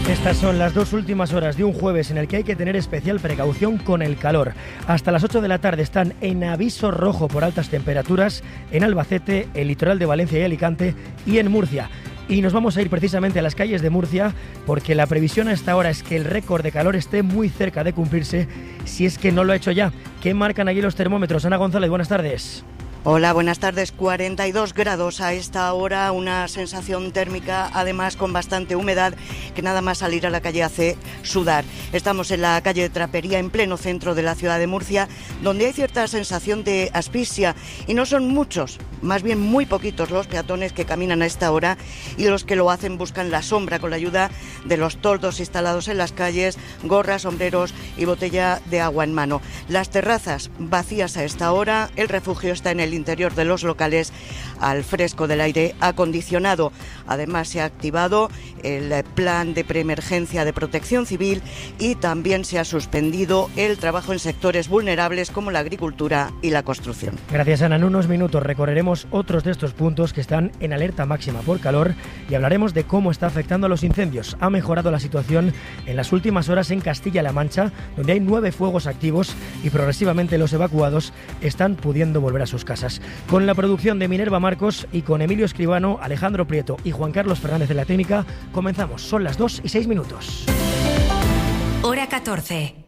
Estas son las dos últimas horas de un jueves en el que hay que tener especial precaución con el calor. Hasta las ocho de la tarde están en aviso rojo por altas temperaturas en Albacete, el litoral de Valencia y Alicante y en Murcia. Y nos vamos a ir precisamente a las calles de Murcia porque la previsión a esta hora es que el récord de calor esté muy cerca de cumplirse, si es que no lo ha hecho ya. ¿Qué marcan aquí los termómetros? Ana González, buenas tardes. Hola, buenas tardes. cuarenta y dos grados a esta hora, una sensación térmica además con bastante humedad que nada más salir a la calle hace sudar. Estamos en la calle de Trapería, en pleno centro de la ciudad de Murcia, donde hay cierta sensación de asfixia y no son muchos, más bien muy poquitos los peatones que caminan a esta hora y los que lo hacen buscan la sombra con la ayuda de los toldos instalados en las calles, gorras, sombreros y botella de agua en mano. Las terrazas vacías a esta hora, el refugio está en el interior de los locales al fresco del aire acondicionado. Además se ha activado el plan de preemergencia de protección civil y también se ha suspendido el trabajo en sectores vulnerables como la agricultura y la construcción. Gracias, Ana. En unos minutos recorreremos otros de estos puntos que están en alerta máxima por calor y hablaremos de cómo está afectando a los incendios. Ha mejorado la situación en las últimas horas en Castilla-La Mancha, donde hay nueve fuegos activos y progresivamente los evacuados están pudiendo volver a sus casas. Con la producción de Minerva Marcos y con Emilio Escribano, Alejandro Prieto y Juan Carlos Fernández en la técnica, comenzamos. Son las dos y seis minutos. Hora catorce.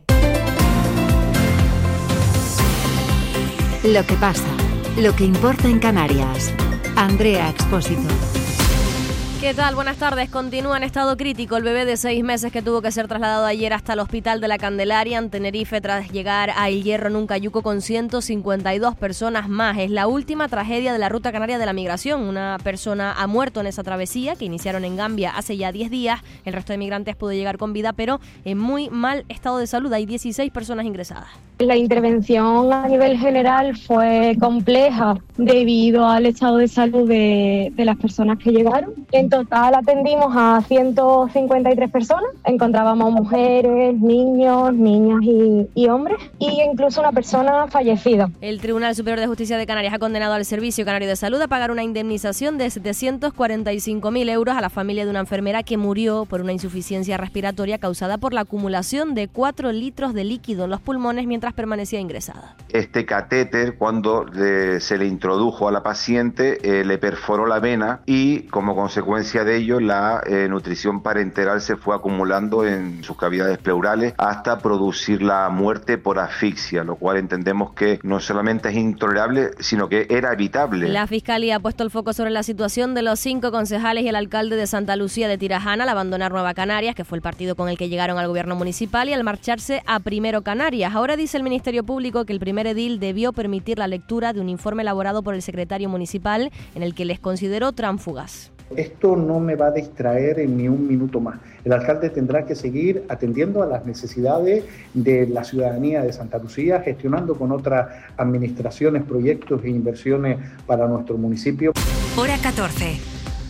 Lo que pasa, lo que importa en Canarias. Andrea Expósito. ¿Qué tal? Buenas tardes. Continúa en estado crítico el bebé de seis meses que tuvo que ser trasladado ayer hasta el Hospital de la Candelaria en Tenerife tras llegar a El Hierro en un cayuco con ciento cincuenta y dos personas más. Es la última tragedia de la Ruta Canaria de la Migración. Una persona ha muerto en esa travesía que iniciaron en Gambia hace ya diez días. El resto de migrantes pudo llegar con vida, pero en muy mal estado de salud. Hay dieciséis personas ingresadas. La intervención a nivel general fue compleja debido al estado de salud de, de las personas que llegaron. En total atendimos a ciento cincuenta y tres personas. Encontrábamos mujeres, niños, niñas y, y hombres, y incluso una persona fallecida. El Tribunal Superior de Justicia de Canarias ha condenado al Servicio Canario de Salud a pagar una indemnización de setecientos cuarenta y cinco mil euros a la familia de una enfermera que murió por una insuficiencia respiratoria causada por la acumulación de cuatro litros de líquido en los pulmones mientras permanecía ingresada. Este catéter, cuando le, se le introdujo a la paciente, eh, le perforó la vena y como consecuencia de ello la eh, nutrición parenteral se fue acumulando en sus cavidades pleurales hasta producir la muerte por asfixia, lo cual entendemos que no solamente es intolerable, sino que era evitable. La Fiscalía ha puesto el foco sobre la situación de los cinco concejales y el alcalde de Santa Lucía de Tirajana al abandonar Nueva Canarias, que fue el partido con el que llegaron al gobierno municipal, y al marcharse a Primero Canarias. Ahora dice el Ministerio Público que el primer edil debió permitir la lectura de un informe elaborado por el secretario municipal en el que les consideró tránsfugas. Esto no me va a distraer en ni un minuto más. El alcalde tendrá que seguir atendiendo a las necesidades de la ciudadanía de Santa Lucía, gestionando con otras administraciones, proyectos e inversiones para nuestro municipio. Hora catorce.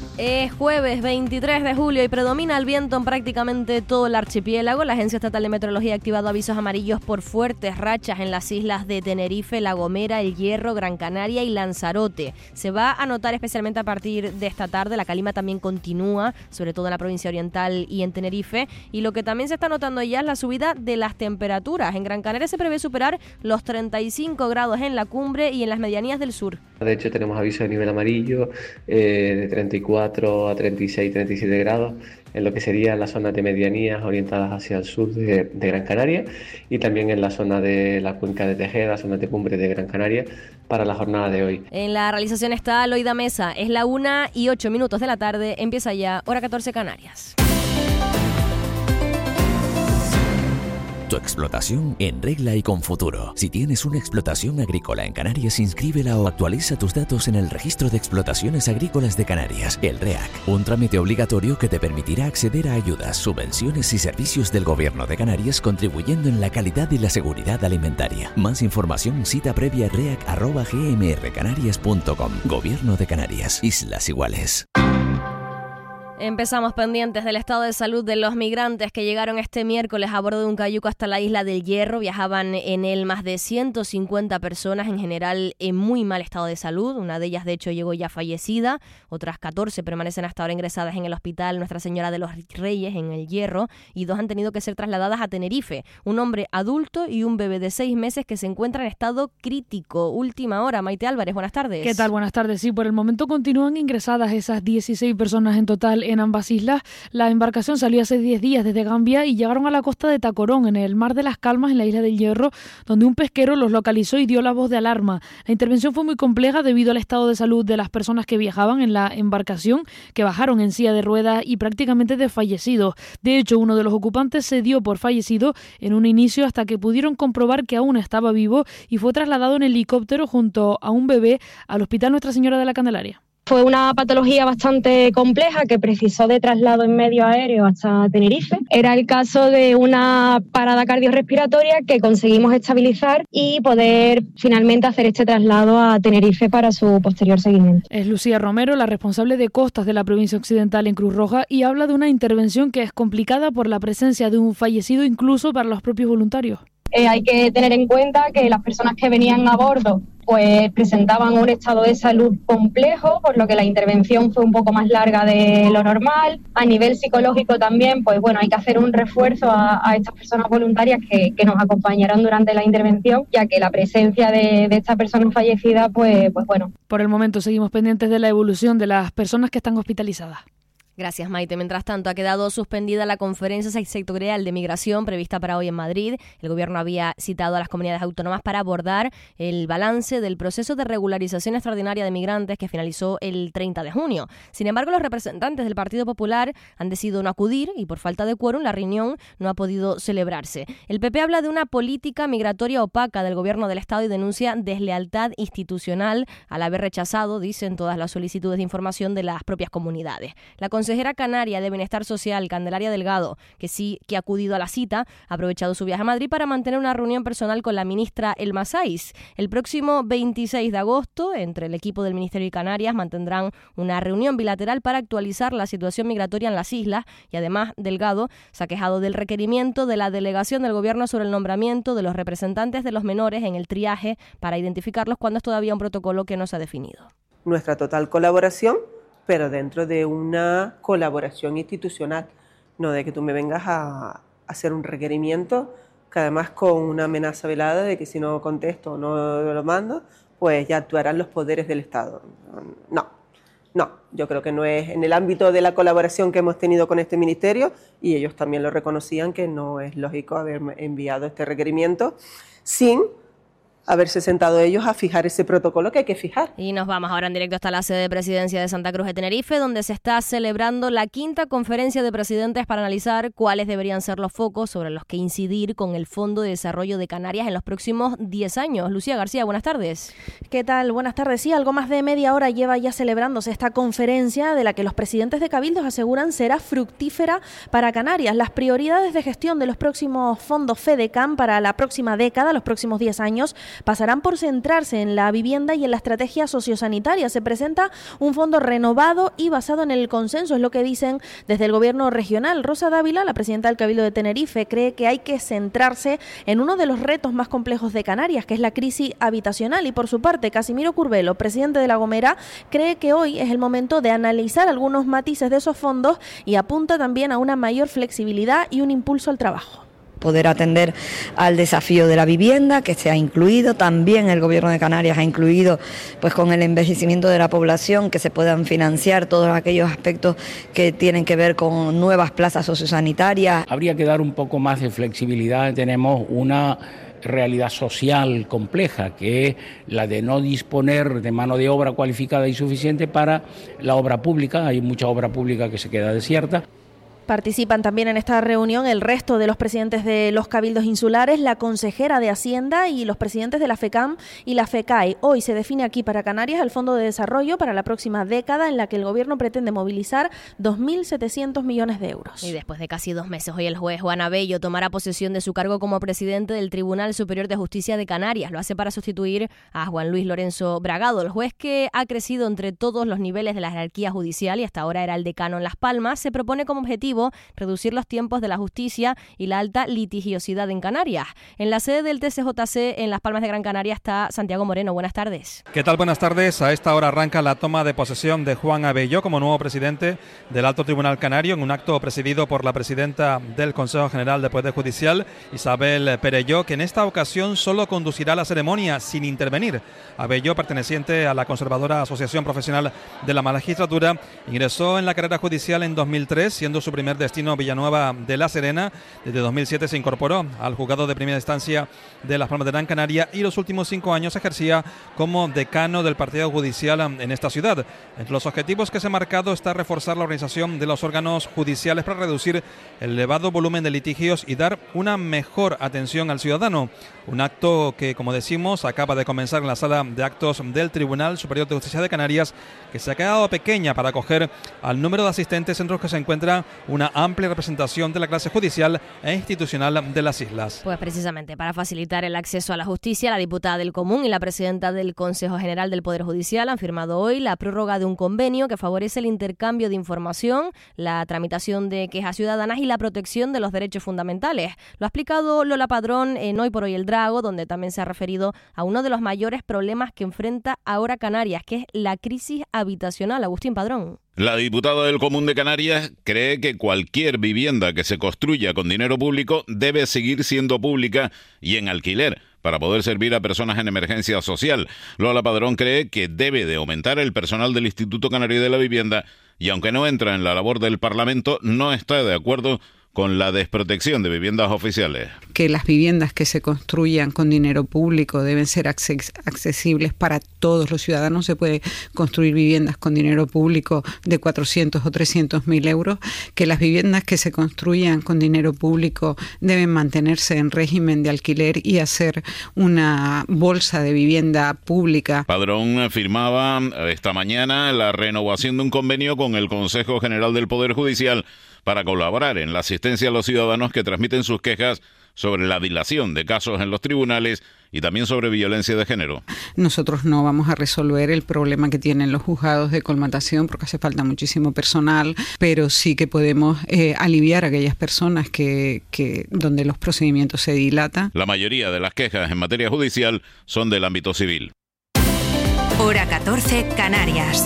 Es jueves veintitrés de julio y predomina el viento en prácticamente todo el archipiélago. La Agencia Estatal de Meteorología ha activado avisos amarillos por fuertes rachas en las islas de Tenerife, La Gomera, El Hierro, Gran Canaria y Lanzarote. Se va a notar especialmente a partir de esta tarde. La calima también continúa, sobre todo en la provincia oriental y en Tenerife. Y lo que también se está notando ya es la subida de las temperaturas. En Gran Canaria se prevé superar los treinta y cinco grados en la cumbre y en las medianías del sur. De hecho, tenemos aviso de nivel amarillo eh, de treinta y cuatro a treinta y seis, treinta y siete grados en lo que serían las zonas de medianías orientadas hacia el sur de, de Gran Canaria y también en la zona de la cuenca de Tejeda, zona de cumbre de Gran Canaria para la jornada de hoy. En la realización está Loida Mesa. Es la una y ocho minutos de la tarde. Empieza ya, hora catorce Canarias. Tu explotación en regla y con futuro. Si tienes una explotación agrícola en Canarias, inscríbela o actualiza tus datos en el Registro de Explotaciones Agrícolas de Canarias, el REAC. Un trámite obligatorio que te permitirá acceder a ayudas, subvenciones y servicios del Gobierno de Canarias, contribuyendo en la calidad y la seguridad alimentaria. Más información, cita previa reac arroba g m r canarias punto com. Gobierno de Canarias. Islas Iguales. Empezamos pendientes del estado de salud de los migrantes que llegaron este miércoles a bordo de un cayuco hasta la isla del Hierro. Viajaban en él más de ciento cincuenta personas, en general en muy mal estado de salud. Una de ellas, de hecho, llegó ya fallecida. Otras catorce permanecen hasta ahora ingresadas en el hospital Nuestra Señora de los Reyes, en el Hierro, y dos han tenido que ser trasladadas a Tenerife. Un hombre adulto y un bebé de seis meses que se encuentran en estado crítico. Última hora. Maite Álvarez, buenas tardes. ¿Qué tal? Buenas tardes. Sí, por el momento continúan ingresadas esas dieciséis personas en total en ambas islas. La embarcación salió hace diez días desde Gambia y llegaron a la costa de Tacorón, en el Mar de las Calmas, en la isla del Hierro, donde un pesquero los localizó y dio la voz de alarma. La intervención fue muy compleja debido al estado de salud de las personas que viajaban en la embarcación, que bajaron en silla de ruedas y prácticamente desfallecidos. De hecho, uno de los ocupantes se dio por fallecido en un inicio hasta que pudieron comprobar que aún estaba vivo y fue trasladado en helicóptero junto a un bebé al Hospital Nuestra Señora de la Candelaria. Fue una patología bastante compleja que precisó de traslado en medio aéreo hasta Tenerife. Era el caso de una parada cardiorrespiratoria que conseguimos estabilizar y poder finalmente hacer este traslado a Tenerife para su posterior seguimiento. Es Lucía Romero, la responsable de costas de la provincia occidental en Cruz Roja, y habla de una intervención que es complicada por la presencia de un fallecido incluso para los propios voluntarios. Eh, hay que tener en cuenta que las personas que venían a bordo pues presentaban un estado de salud complejo, por lo que la intervención fue un poco más larga de lo normal. A nivel psicológico también, pues bueno, hay que hacer un refuerzo a, a estas personas voluntarias que, que nos acompañaron durante la intervención, ya que la presencia de, de esta persona fallecida, pues, pues bueno. Por el momento seguimos pendientes de la evolución de las personas que están hospitalizadas. Gracias, Maite. Mientras tanto, ha quedado suspendida la conferencia sectorial de migración prevista para hoy en Madrid. El Gobierno había citado a las comunidades autónomas para abordar el balance del proceso de regularización extraordinaria de migrantes que finalizó el treinta de junio. Sin embargo, los representantes del Partido Popular han decidido no acudir y por falta de quórum la reunión no ha podido celebrarse. El P P habla de una política migratoria opaca del Gobierno del Estado y denuncia deslealtad institucional al haber rechazado, dicen, todas las solicitudes de información de las propias comunidades. La consejera canaria de Bienestar Social, Candelaria Delgado, que sí que ha acudido a la cita, ha aprovechado su viaje a Madrid para mantener una reunión personal con la ministra Elma Saiz. El próximo veintiséis de agosto, entre el equipo del Ministerio y Canarias, mantendrán una reunión bilateral para actualizar la situación migratoria en las islas y además Delgado se ha quejado del requerimiento de la delegación del Gobierno sobre el nombramiento de los representantes de los menores en el triaje para identificarlos cuando es todavía un protocolo que no se ha definido. Nuestra total colaboración, pero dentro de una colaboración institucional, no de que tú me vengas a hacer un requerimiento, que además con una amenaza velada de que si no contesto o no lo mando, pues ya actuarán los poderes del Estado. No, no, yo creo que no es en el ámbito de la colaboración que hemos tenido con este ministerio, y ellos también lo reconocían, que no es lógico haber enviado este requerimiento sin haberse sentado ellos a fijar ese protocolo que hay que fijar. Y nos vamos ahora en directo hasta la sede de presidencia de Santa Cruz de Tenerife, donde se está celebrando la quinta conferencia de presidentes para analizar cuáles deberían ser los focos sobre los que incidir con el Fondo de Desarrollo de Canarias en los próximos diez años. Lucía García, buenas tardes. ¿Qué tal? Buenas tardes. Sí, algo más de media hora lleva ya celebrándose esta conferencia, de la que los presidentes de cabildos aseguran será fructífera para Canarias. Las prioridades de gestión de los próximos fondos FEDECAM para la próxima década, los próximos diez años, pasarán por centrarse en la vivienda y en la estrategia sociosanitaria. Se presenta un fondo renovado y basado en el consenso, es lo que dicen desde el gobierno regional. Rosa Dávila, la presidenta del Cabildo de Tenerife, cree que hay que centrarse en uno de los retos más complejos de Canarias, que es la crisis habitacional. Y por su parte, Casimiro Curbelo, presidente de La Gomera, cree que hoy es el momento de analizar algunos matices de esos fondos y apunta también a una mayor flexibilidad y un impulso al trabajo. Poder atender al desafío de la vivienda, que se ha incluido, también el Gobierno de Canarias ha incluido, pues con el envejecimiento de la población, que se puedan financiar todos aquellos aspectos que tienen que ver con nuevas plazas sociosanitarias. Habría que dar un poco más de flexibilidad. Tenemos una realidad social compleja, que es la de no disponer de mano de obra cualificada y suficiente para la obra pública. Hay mucha obra pública que se queda desierta. Participan también en esta reunión el resto de los presidentes de los cabildos insulares, la consejera de Hacienda y los presidentes de la FECAM y la FECAI. Hoy se define aquí para Canarias el Fondo de Desarrollo para la próxima década, en la que el Gobierno pretende movilizar dos mil setecientos millones de euros. Y después de casi dos meses, hoy el juez Juan Abello tomará posesión de su cargo como presidente del Tribunal Superior de Justicia de Canarias. Lo hace para sustituir a Juan Luis Lorenzo Bragado, el juez que ha crecido entre todos los niveles de la jerarquía judicial y hasta ahora era el decano en Las Palmas. Se propone como objetivo reducir los tiempos de la justicia y la alta litigiosidad en Canarias. En la sede del T C J C en Las Palmas de Gran Canaria está Santiago Moreno. Buenas tardes. ¿Qué tal? Buenas tardes. A esta hora arranca la toma de posesión de Juan Abello como nuevo presidente del Alto Tribunal Canario, en un acto presidido por la presidenta del Consejo General de Poder Judicial, Isabel Perelló, que en esta ocasión solo conducirá la ceremonia sin intervenir. Abello, perteneciente a la conservadora Asociación Profesional de la Magistratura, ingresó en la carrera judicial en dos mil tres, siendo su primer destino Villanueva de la Serena. Desde dos mil siete se incorporó al juzgado de primera instancia de Las Palmas de Gran Canaria y los últimos cinco años ejercía como decano del partido judicial en esta ciudad. Entre los objetivos que se ha marcado está reforzar la organización de los órganos judiciales para reducir el elevado volumen de litigios y dar una mejor atención al ciudadano. Un acto que, como decimos, acaba de comenzar en la sala de actos del Tribunal Superior de Justicia de Canarias, que se ha quedado pequeña para acoger al número de asistentes, entre los que se encuentra una amplia representación de la clase judicial e institucional de las islas. Pues precisamente para facilitar el acceso a la justicia, la diputada del Común y la presidenta del Consejo General del Poder Judicial han firmado hoy la prórroga de un convenio que favorece el intercambio de información, la tramitación de quejas ciudadanas y la protección de los derechos fundamentales. Lo ha explicado Lola Padrón en Hoy por Hoy el Drago, donde también se ha referido a uno de los mayores problemas que enfrenta ahora Canarias, que es la crisis habitacional. Agustín Padrón. La diputada del Común de Canarias cree que cualquier vivienda que se construya con dinero público debe seguir siendo pública y en alquiler, para poder servir a personas en emergencia social. Lola Padrón cree que debe de aumentar el personal del Instituto Canario de la Vivienda y, aunque no entra en la labor del Parlamento, no está de acuerdo con la desprotección de viviendas oficiales. Que las viviendas que se construyan con dinero público deben ser acces- accesibles para todos los ciudadanos. Se puede construir viviendas con dinero público de cuatrocientos o trescientos mil euros. Que las viviendas que se construyan con dinero público deben mantenerse en régimen de alquiler y hacer una bolsa de vivienda pública. Padrón firmaba esta mañana la renovación de un convenio con el Consejo General del Poder Judicial para colaborar en la asistencia a los ciudadanos que transmiten sus quejas sobre la dilación de casos en los tribunales y también sobre violencia de género. Nosotros no vamos a resolver el problema que tienen los juzgados de colmatación porque hace falta muchísimo personal, pero sí que podemos eh, aliviar a aquellas personas que, que donde los procedimientos se dilatan. La mayoría de las quejas en materia judicial son del ámbito civil. Hora catorce, Canarias.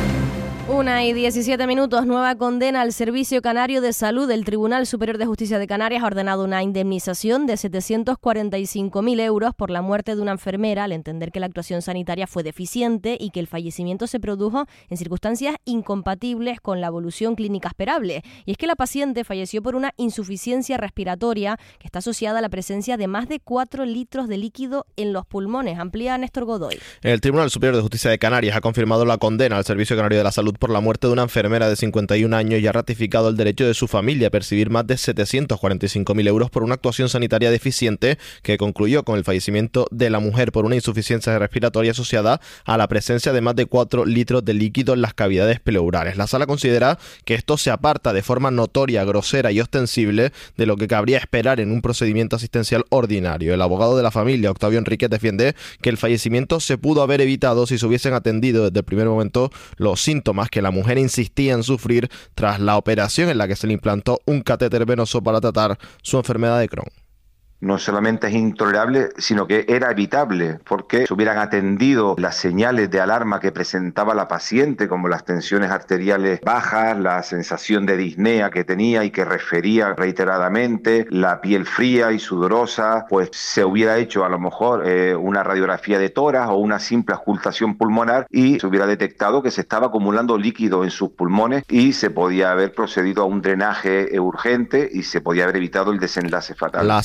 Una y diecisiete minutos. Nueva condena al Servicio Canario de Salud. El Tribunal Superior de Justicia de Canarias ha ordenado una indemnización de setecientos cuarenta y cinco mil euros por la muerte de una enfermera, al entender que la actuación sanitaria fue deficiente y que el fallecimiento se produjo en circunstancias incompatibles con la evolución clínica esperable. Y es que la paciente falleció por una insuficiencia respiratoria que está asociada a la presencia de más de cuatro litros de líquido en los pulmones. Amplía Néstor Godoy. El Tribunal Superior de Justicia de Canarias ha confirmado la condena al Servicio Canario de la Salud por la muerte de una enfermera de cincuenta y un años y ha ratificado el derecho de su familia a percibir más de setecientos cuarenta y cinco mil euros por una actuación sanitaria deficiente que concluyó con el fallecimiento de la mujer por una insuficiencia respiratoria asociada a la presencia de más de cuatro litros de líquido en las cavidades pleurales. La sala considera que esto se aparta de forma notoria, grosera y ostensible de lo que cabría esperar en un procedimiento asistencial ordinario. El abogado de la familia, Octavio Enríquez, defiende que el fallecimiento se pudo haber evitado si se hubiesen atendido desde el primer momento los síntomas que la mujer insistía en sufrir tras la operación en la que se le implantó un catéter venoso para tratar su enfermedad de Crohn. No solamente es intolerable, sino que era evitable, porque se hubieran atendido las señales de alarma que presentaba la paciente, como las tensiones arteriales bajas, la sensación de disnea que tenía y que refería reiteradamente, la piel fría y sudorosa, pues se hubiera hecho a lo mejor eh, una radiografía de tórax o una simple auscultación pulmonar y se hubiera detectado que se estaba acumulando líquido en sus pulmones y se podía haber procedido a un drenaje urgente y se podía haber evitado el desenlace fatal. La sentencia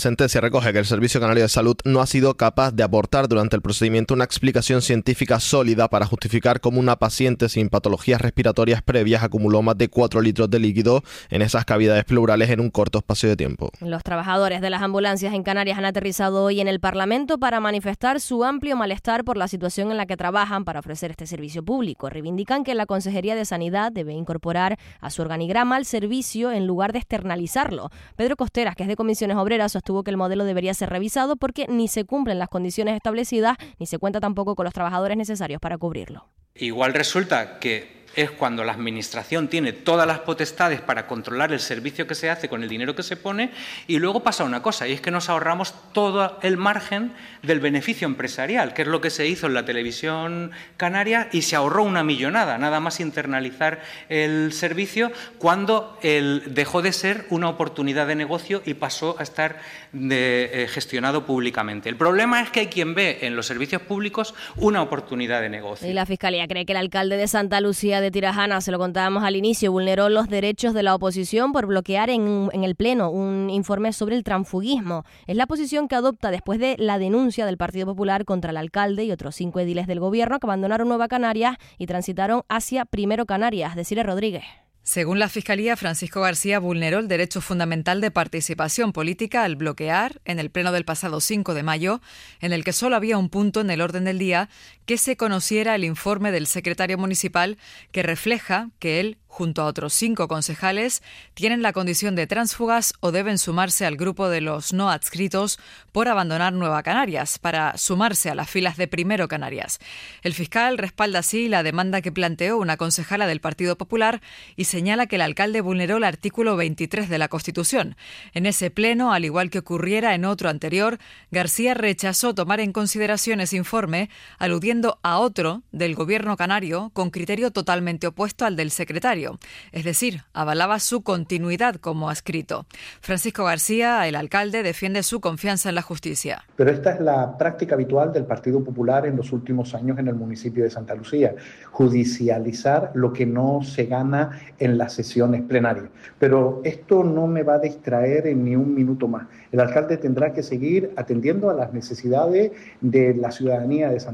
recoge que el Servicio Canario de Salud no ha sido capaz de aportar durante el procedimiento una explicación científica sólida para justificar cómo una paciente sin patologías respiratorias previas acumuló más de cuatro litros de líquido en esas cavidades pleurales en un corto espacio de tiempo. Los trabajadores de las ambulancias en Canarias han aterrizado hoy en el Parlamento para manifestar su amplio malestar por la situación en la que trabajan para ofrecer este servicio público. Reivindican que la Consejería de Sanidad debe incorporar a su organigrama el servicio en lugar de externalizarlo. Pedro Costeras, que es de Comisiones Obreras, sostuvo que el modelo debería ser revisado porque ni se cumplen las condiciones establecidas ni se cuenta tampoco con los trabajadores necesarios para cubrirlo. Igual resulta que es cuando la Administración tiene todas las potestades para controlar el servicio que se hace con el dinero que se pone, y luego pasa una cosa, y es que nos ahorramos todo el margen del beneficio empresarial, que es lo que se hizo en la televisión canaria, y se ahorró una millonada, nada más internalizar el servicio, cuando el dejó de ser una oportunidad de negocio y pasó a estar de, eh, gestionado públicamente. El problema es que hay quien ve en los servicios públicos una oportunidad de negocio. Y la Fiscalía cree que el alcalde de Santa Lucía de Tirajana, se lo contábamos al inicio, vulneró los derechos de la oposición por bloquear en, en el Pleno un informe sobre el transfugismo. Es la posición que adopta después de la denuncia del Partido Popular contra el alcalde y otros cinco ediles del gobierno que abandonaron Nueva Canarias y transitaron hacia Primero Canarias. Desiree Rodríguez. Según la Fiscalía, Francisco García vulneró el derecho fundamental de participación política al bloquear, en el pleno del pasado cinco de mayo, en el que solo había un punto en el orden del día, que se conociera el informe del secretario municipal que refleja que él, junto a otros cinco concejales, tienen la condición de tránsfugas o deben sumarse al grupo de los no adscritos por abandonar Nueva Canarias para sumarse a las filas de Primero Canarias. El fiscal respalda así la demanda que planteó una concejala del Partido Popular y señala que el alcalde vulneró el artículo veintitrés de la Constitución. En ese pleno, al igual que ocurriera en otro anterior, García rechazó tomar en consideración ese informe, aludiendo a otro del gobierno canario con criterio totalmente opuesto al del secretario. Es decir, avalaba su continuidad como adscrito. Francisco García, el alcalde, defiende su confianza en la justicia. Pero esta es la práctica habitual del Partido Popular en los últimos años en el municipio de Santa Lucía, judicializar lo que no se gana en las sesiones plenarias. Pero esto no me va a distraer en ni un minuto más. El alcalde tendrá que seguir atendiendo a las necesidades de la ciudadanía de Santa Lucía.